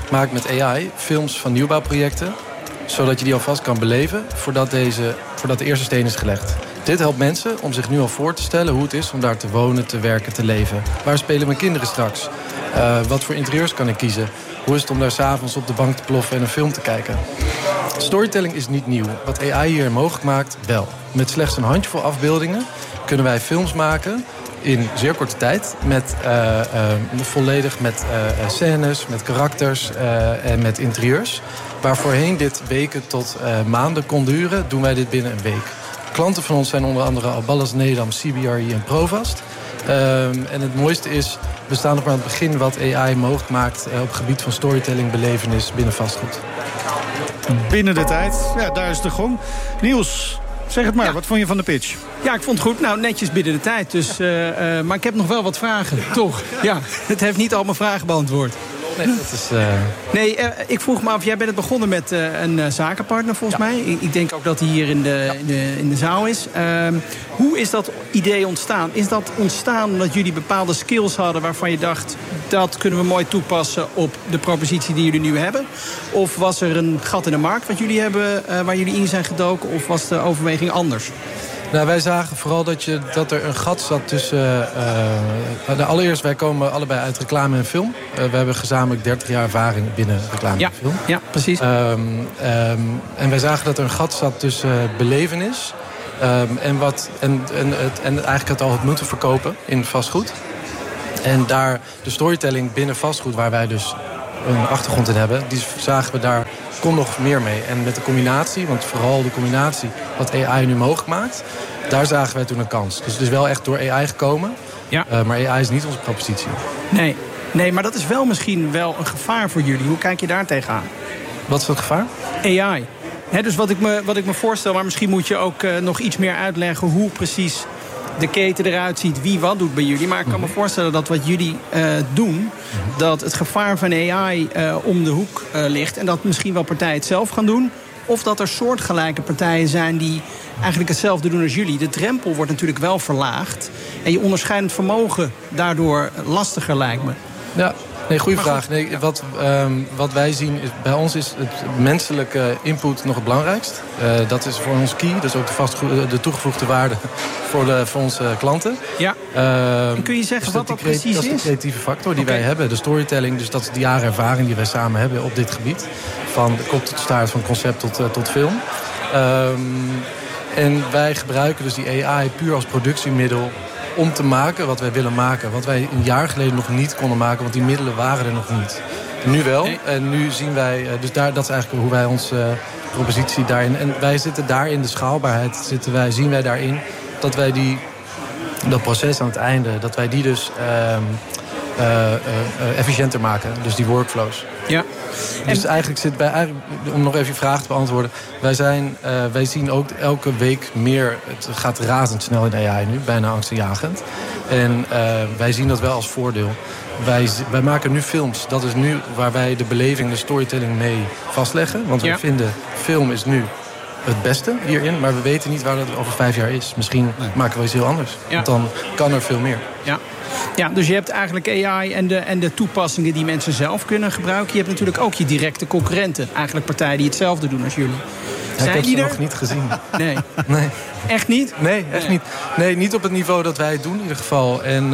maakt met AI films van nieuwbouwprojecten, zodat je die alvast kan beleven voordat de eerste steen is gelegd. Dit helpt mensen om zich nu al voor te stellen hoe het is om daar te wonen, te werken, te leven. Waar spelen mijn kinderen straks? Wat voor interieurs kan ik kiezen? Hoe is het om daar 's avonds op de bank te ploffen en een film te kijken? Storytelling is niet nieuw. Wat AI hier mogelijk maakt, wel. Met slechts een handjevol afbeeldingen kunnen wij films maken in zeer korte tijd. Volledig met scènes, met karakters en met interieurs. Waar voorheen dit weken tot maanden kon duren, doen wij dit binnen een week. Klanten van ons zijn onder andere Alballas Nedam, CBRE en Provast. En het mooiste is, we staan nog maar aan het begin wat AI mogelijk maakt op het gebied van storytelling, belevenis binnen vastgoed. Binnen de tijd, ja, daar is de gong. Niels, zeg het maar, wat vond je van de pitch? Ja, ik vond het goed. Nou, netjes binnen de tijd. Dus, maar ik heb nog wel wat vragen, toch? Ja, het heeft niet al mijn vragen beantwoord. Nee, dat is... Nee, ik vroeg me af, jij bent begonnen met een zakenpartner volgens mij. Ik denk ook dat hij hier in de zaal is. Hoe is dat idee ontstaan? Is dat ontstaan omdat jullie bepaalde skills hadden waarvan je dacht, dat kunnen we mooi toepassen op de propositie die jullie nu hebben? Of was er een gat in de markt wat jullie hebben, waar jullie in zijn gedoken? Of was de overweging anders? Nou, wij zagen vooral dat er een gat zat tussen... allereerst, wij komen allebei uit reclame en film. We hebben gezamenlijk 30 jaar ervaring binnen reclame en film. Ja, precies. En wij zagen dat er een gat zat tussen belevenis... en eigenlijk het moeten verkopen in vastgoed. En daar de storytelling binnen vastgoed, waar wij dus een achtergrond in hebben... die zagen we daar, kon nog meer mee. En met de combinatie, want vooral de combinatie wat AI nu mogelijk maakt... daar zagen wij toen een kans. Dus het is wel echt door AI gekomen. Ja. Maar AI is niet onze propositie. Nee, maar dat is wel misschien wel een gevaar voor jullie. Hoe kijk je daar tegenaan? Wat is dat gevaar? AI. Dus wat ik me voorstel, maar misschien moet je ook nog iets meer uitleggen hoe precies de keten eruit ziet, wie wat doet bij jullie. Maar ik kan me voorstellen dat wat jullie doen, dat het gevaar van AI om de hoek ligt. En dat misschien wel partijen het zelf gaan doen. Of dat er soortgelijke partijen zijn die eigenlijk hetzelfde doen als jullie. De drempel wordt natuurlijk wel verlaagd. En je onderscheidend vermogen daardoor lastiger, lijkt me. Ja. Nee, goede vraag. Nee, wat wij zien, bij ons is het menselijke input nog het belangrijkst. Dat is voor ons key. Dat is ook de toegevoegde waarde voor onze klanten. Ja. Kun je zeggen wat dat precies is? Dat is de creatieve factor die wij hebben. De storytelling, dus dat is de jaren ervaring die wij samen hebben op dit gebied. Van de kop tot staart, van concept tot film. En wij gebruiken dus die AI puur als productiemiddel om te maken wat wij willen maken. Wat wij een jaar geleden nog niet konden maken, want die middelen waren er nog niet. Nu wel. Nee. En nu zien wij, dus dat is eigenlijk hoe wij onze propositie daarin... En wij zitten daar in de schaalbaarheid, zien wij daarin dat wij dat proces aan het einde, dat wij die dus efficiënter maken. Dus die workflows. Ja. Dus eigenlijk om nog even je vraag te beantwoorden. Wij zien ook elke week meer. Het gaat razendsnel in AI nu, bijna angstaanjagend. En wij zien dat wel als voordeel. Wij maken nu films. Dat is nu waar wij de beleving, de storytelling mee vastleggen. Want we vinden, film is nu het beste hierin. Maar we weten niet waar dat over 5 jaar is. Misschien maken we iets heel anders. Ja. Want dan kan er veel meer. Ja, dus je hebt eigenlijk AI en de toepassingen die mensen zelf kunnen gebruiken. Je hebt natuurlijk ook je directe concurrenten. Eigenlijk partijen die hetzelfde doen als jullie. Ik heb ze nog niet gezien. Nee. Echt niet? Nee, echt niet. Nee, niet op het niveau dat wij het doen in ieder geval. En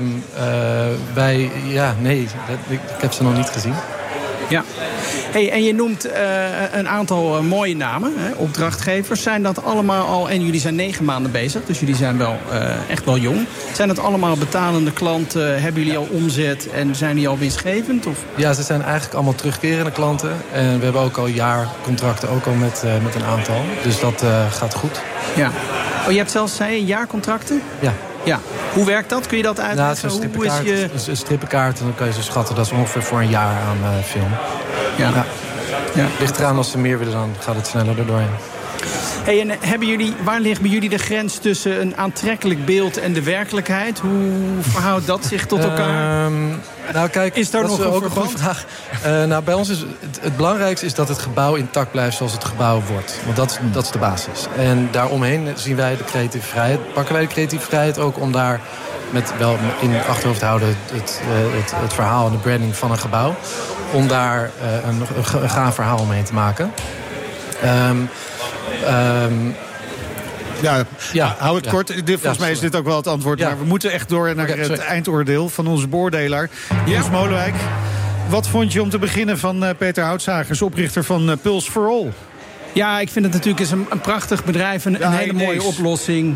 ik heb ze nog niet gezien. Ja. Hey, en je noemt een aantal mooie namen, opdrachtgevers. Zijn dat allemaal al, en jullie zijn 9 maanden bezig, dus jullie zijn wel echt wel jong. Zijn dat allemaal betalende klanten? Hebben jullie al omzet en zijn die al winstgevend? Of? Ja, ze zijn eigenlijk allemaal terugkerende klanten. En we hebben ook al jaarcontracten, ook al met een aantal. Dus dat gaat goed. Ja. Oh, je hebt zelfs, zei je, jaarcontracten? Ja. Hoe werkt dat? Kun je dat uitleggen? Nou, het is een strippenkaart en dan kan je ze schatten. Dat is ongeveer voor een jaar aan film. Ja. Ligt eraan, als ze meer willen, dan gaat het sneller erdoorheen. Hey, en waar ligt bij jullie de grens tussen een aantrekkelijk beeld en de werkelijkheid? Hoe verhoudt dat zich tot elkaar? Nou kijk, is daar dat nog is een ook een verband? goede vraag. Nou, bij ons is het belangrijkste is dat het gebouw intact blijft zoals het gebouw wordt. Want dat is de basis. En daaromheen zien wij de creatieve vrijheid. Pakken wij de creatieve vrijheid ook om daar met wel in het achterhoofd houden het verhaal en de branding van een gebouw. Om daar een gaaf verhaal omheen te maken. Hou het kort. Volgens mij is dit ook wel het antwoord. Ja. Maar we moeten echt door naar het eindoordeel van onze beoordelaar. Jens Molenwijk, wat vond je om te beginnen van Peter Houtsagers, oprichter van Pulse for All? Ja, ik vind het natuurlijk een prachtig bedrijf. Een hele mooie oplossing.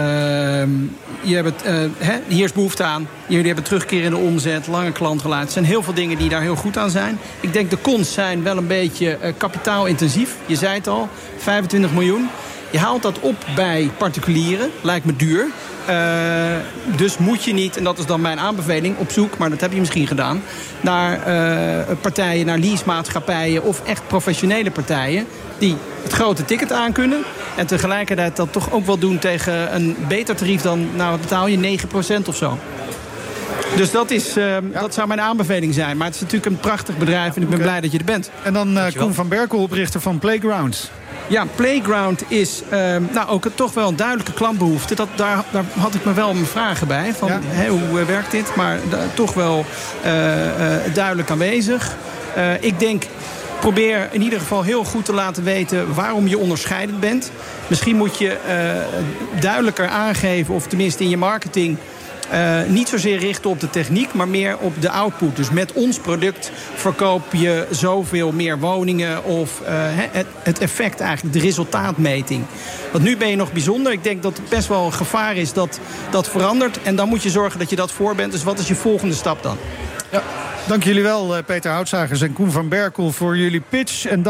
Hier is behoefte aan. Jullie hebben terugkerende omzet, lange klantrelatie. Er zijn heel veel dingen die daar heel goed aan zijn. Ik denk de cons zijn wel een beetje kapitaalintensief. Je zei het al, 25 miljoen. Je haalt dat op bij particulieren. Lijkt me duur. Dus moet je niet, en dat is dan mijn aanbeveling, op zoek, maar dat heb je misschien gedaan, naar partijen, naar leasemaatschappijen of echt professionele partijen die het grote ticket aankunnen en tegelijkertijd dat toch ook wel doen tegen een beter tarief dan, nou wat betaal je, 9% of zo. Dus dat zou mijn aanbeveling zijn. Maar het is natuurlijk een prachtig bedrijf en ik ben blij dat je er bent. En dan Koen van Berkel, oprichter van Playground. Ja, Playground is ook toch wel een duidelijke klantbehoefte. Daar had ik me wel mijn vragen bij. Van, hoe werkt dit? Maar toch wel duidelijk aanwezig. Ik denk, probeer in ieder geval heel goed te laten weten waarom je onderscheidend bent. Misschien moet je duidelijker aangeven, of tenminste in je marketing, niet zozeer richten op de techniek, maar meer op de output. Dus met ons product verkoop je zoveel meer woningen of het effect eigenlijk, de resultaatmeting. Want nu ben je nog bijzonder. Ik denk dat het best wel een gevaar is dat dat verandert. En dan moet je zorgen dat je dat voor bent. Dus wat is je volgende stap dan? Ja, dank jullie wel, Peter Houtsagers en Koen van Berkel, voor jullie pitch. En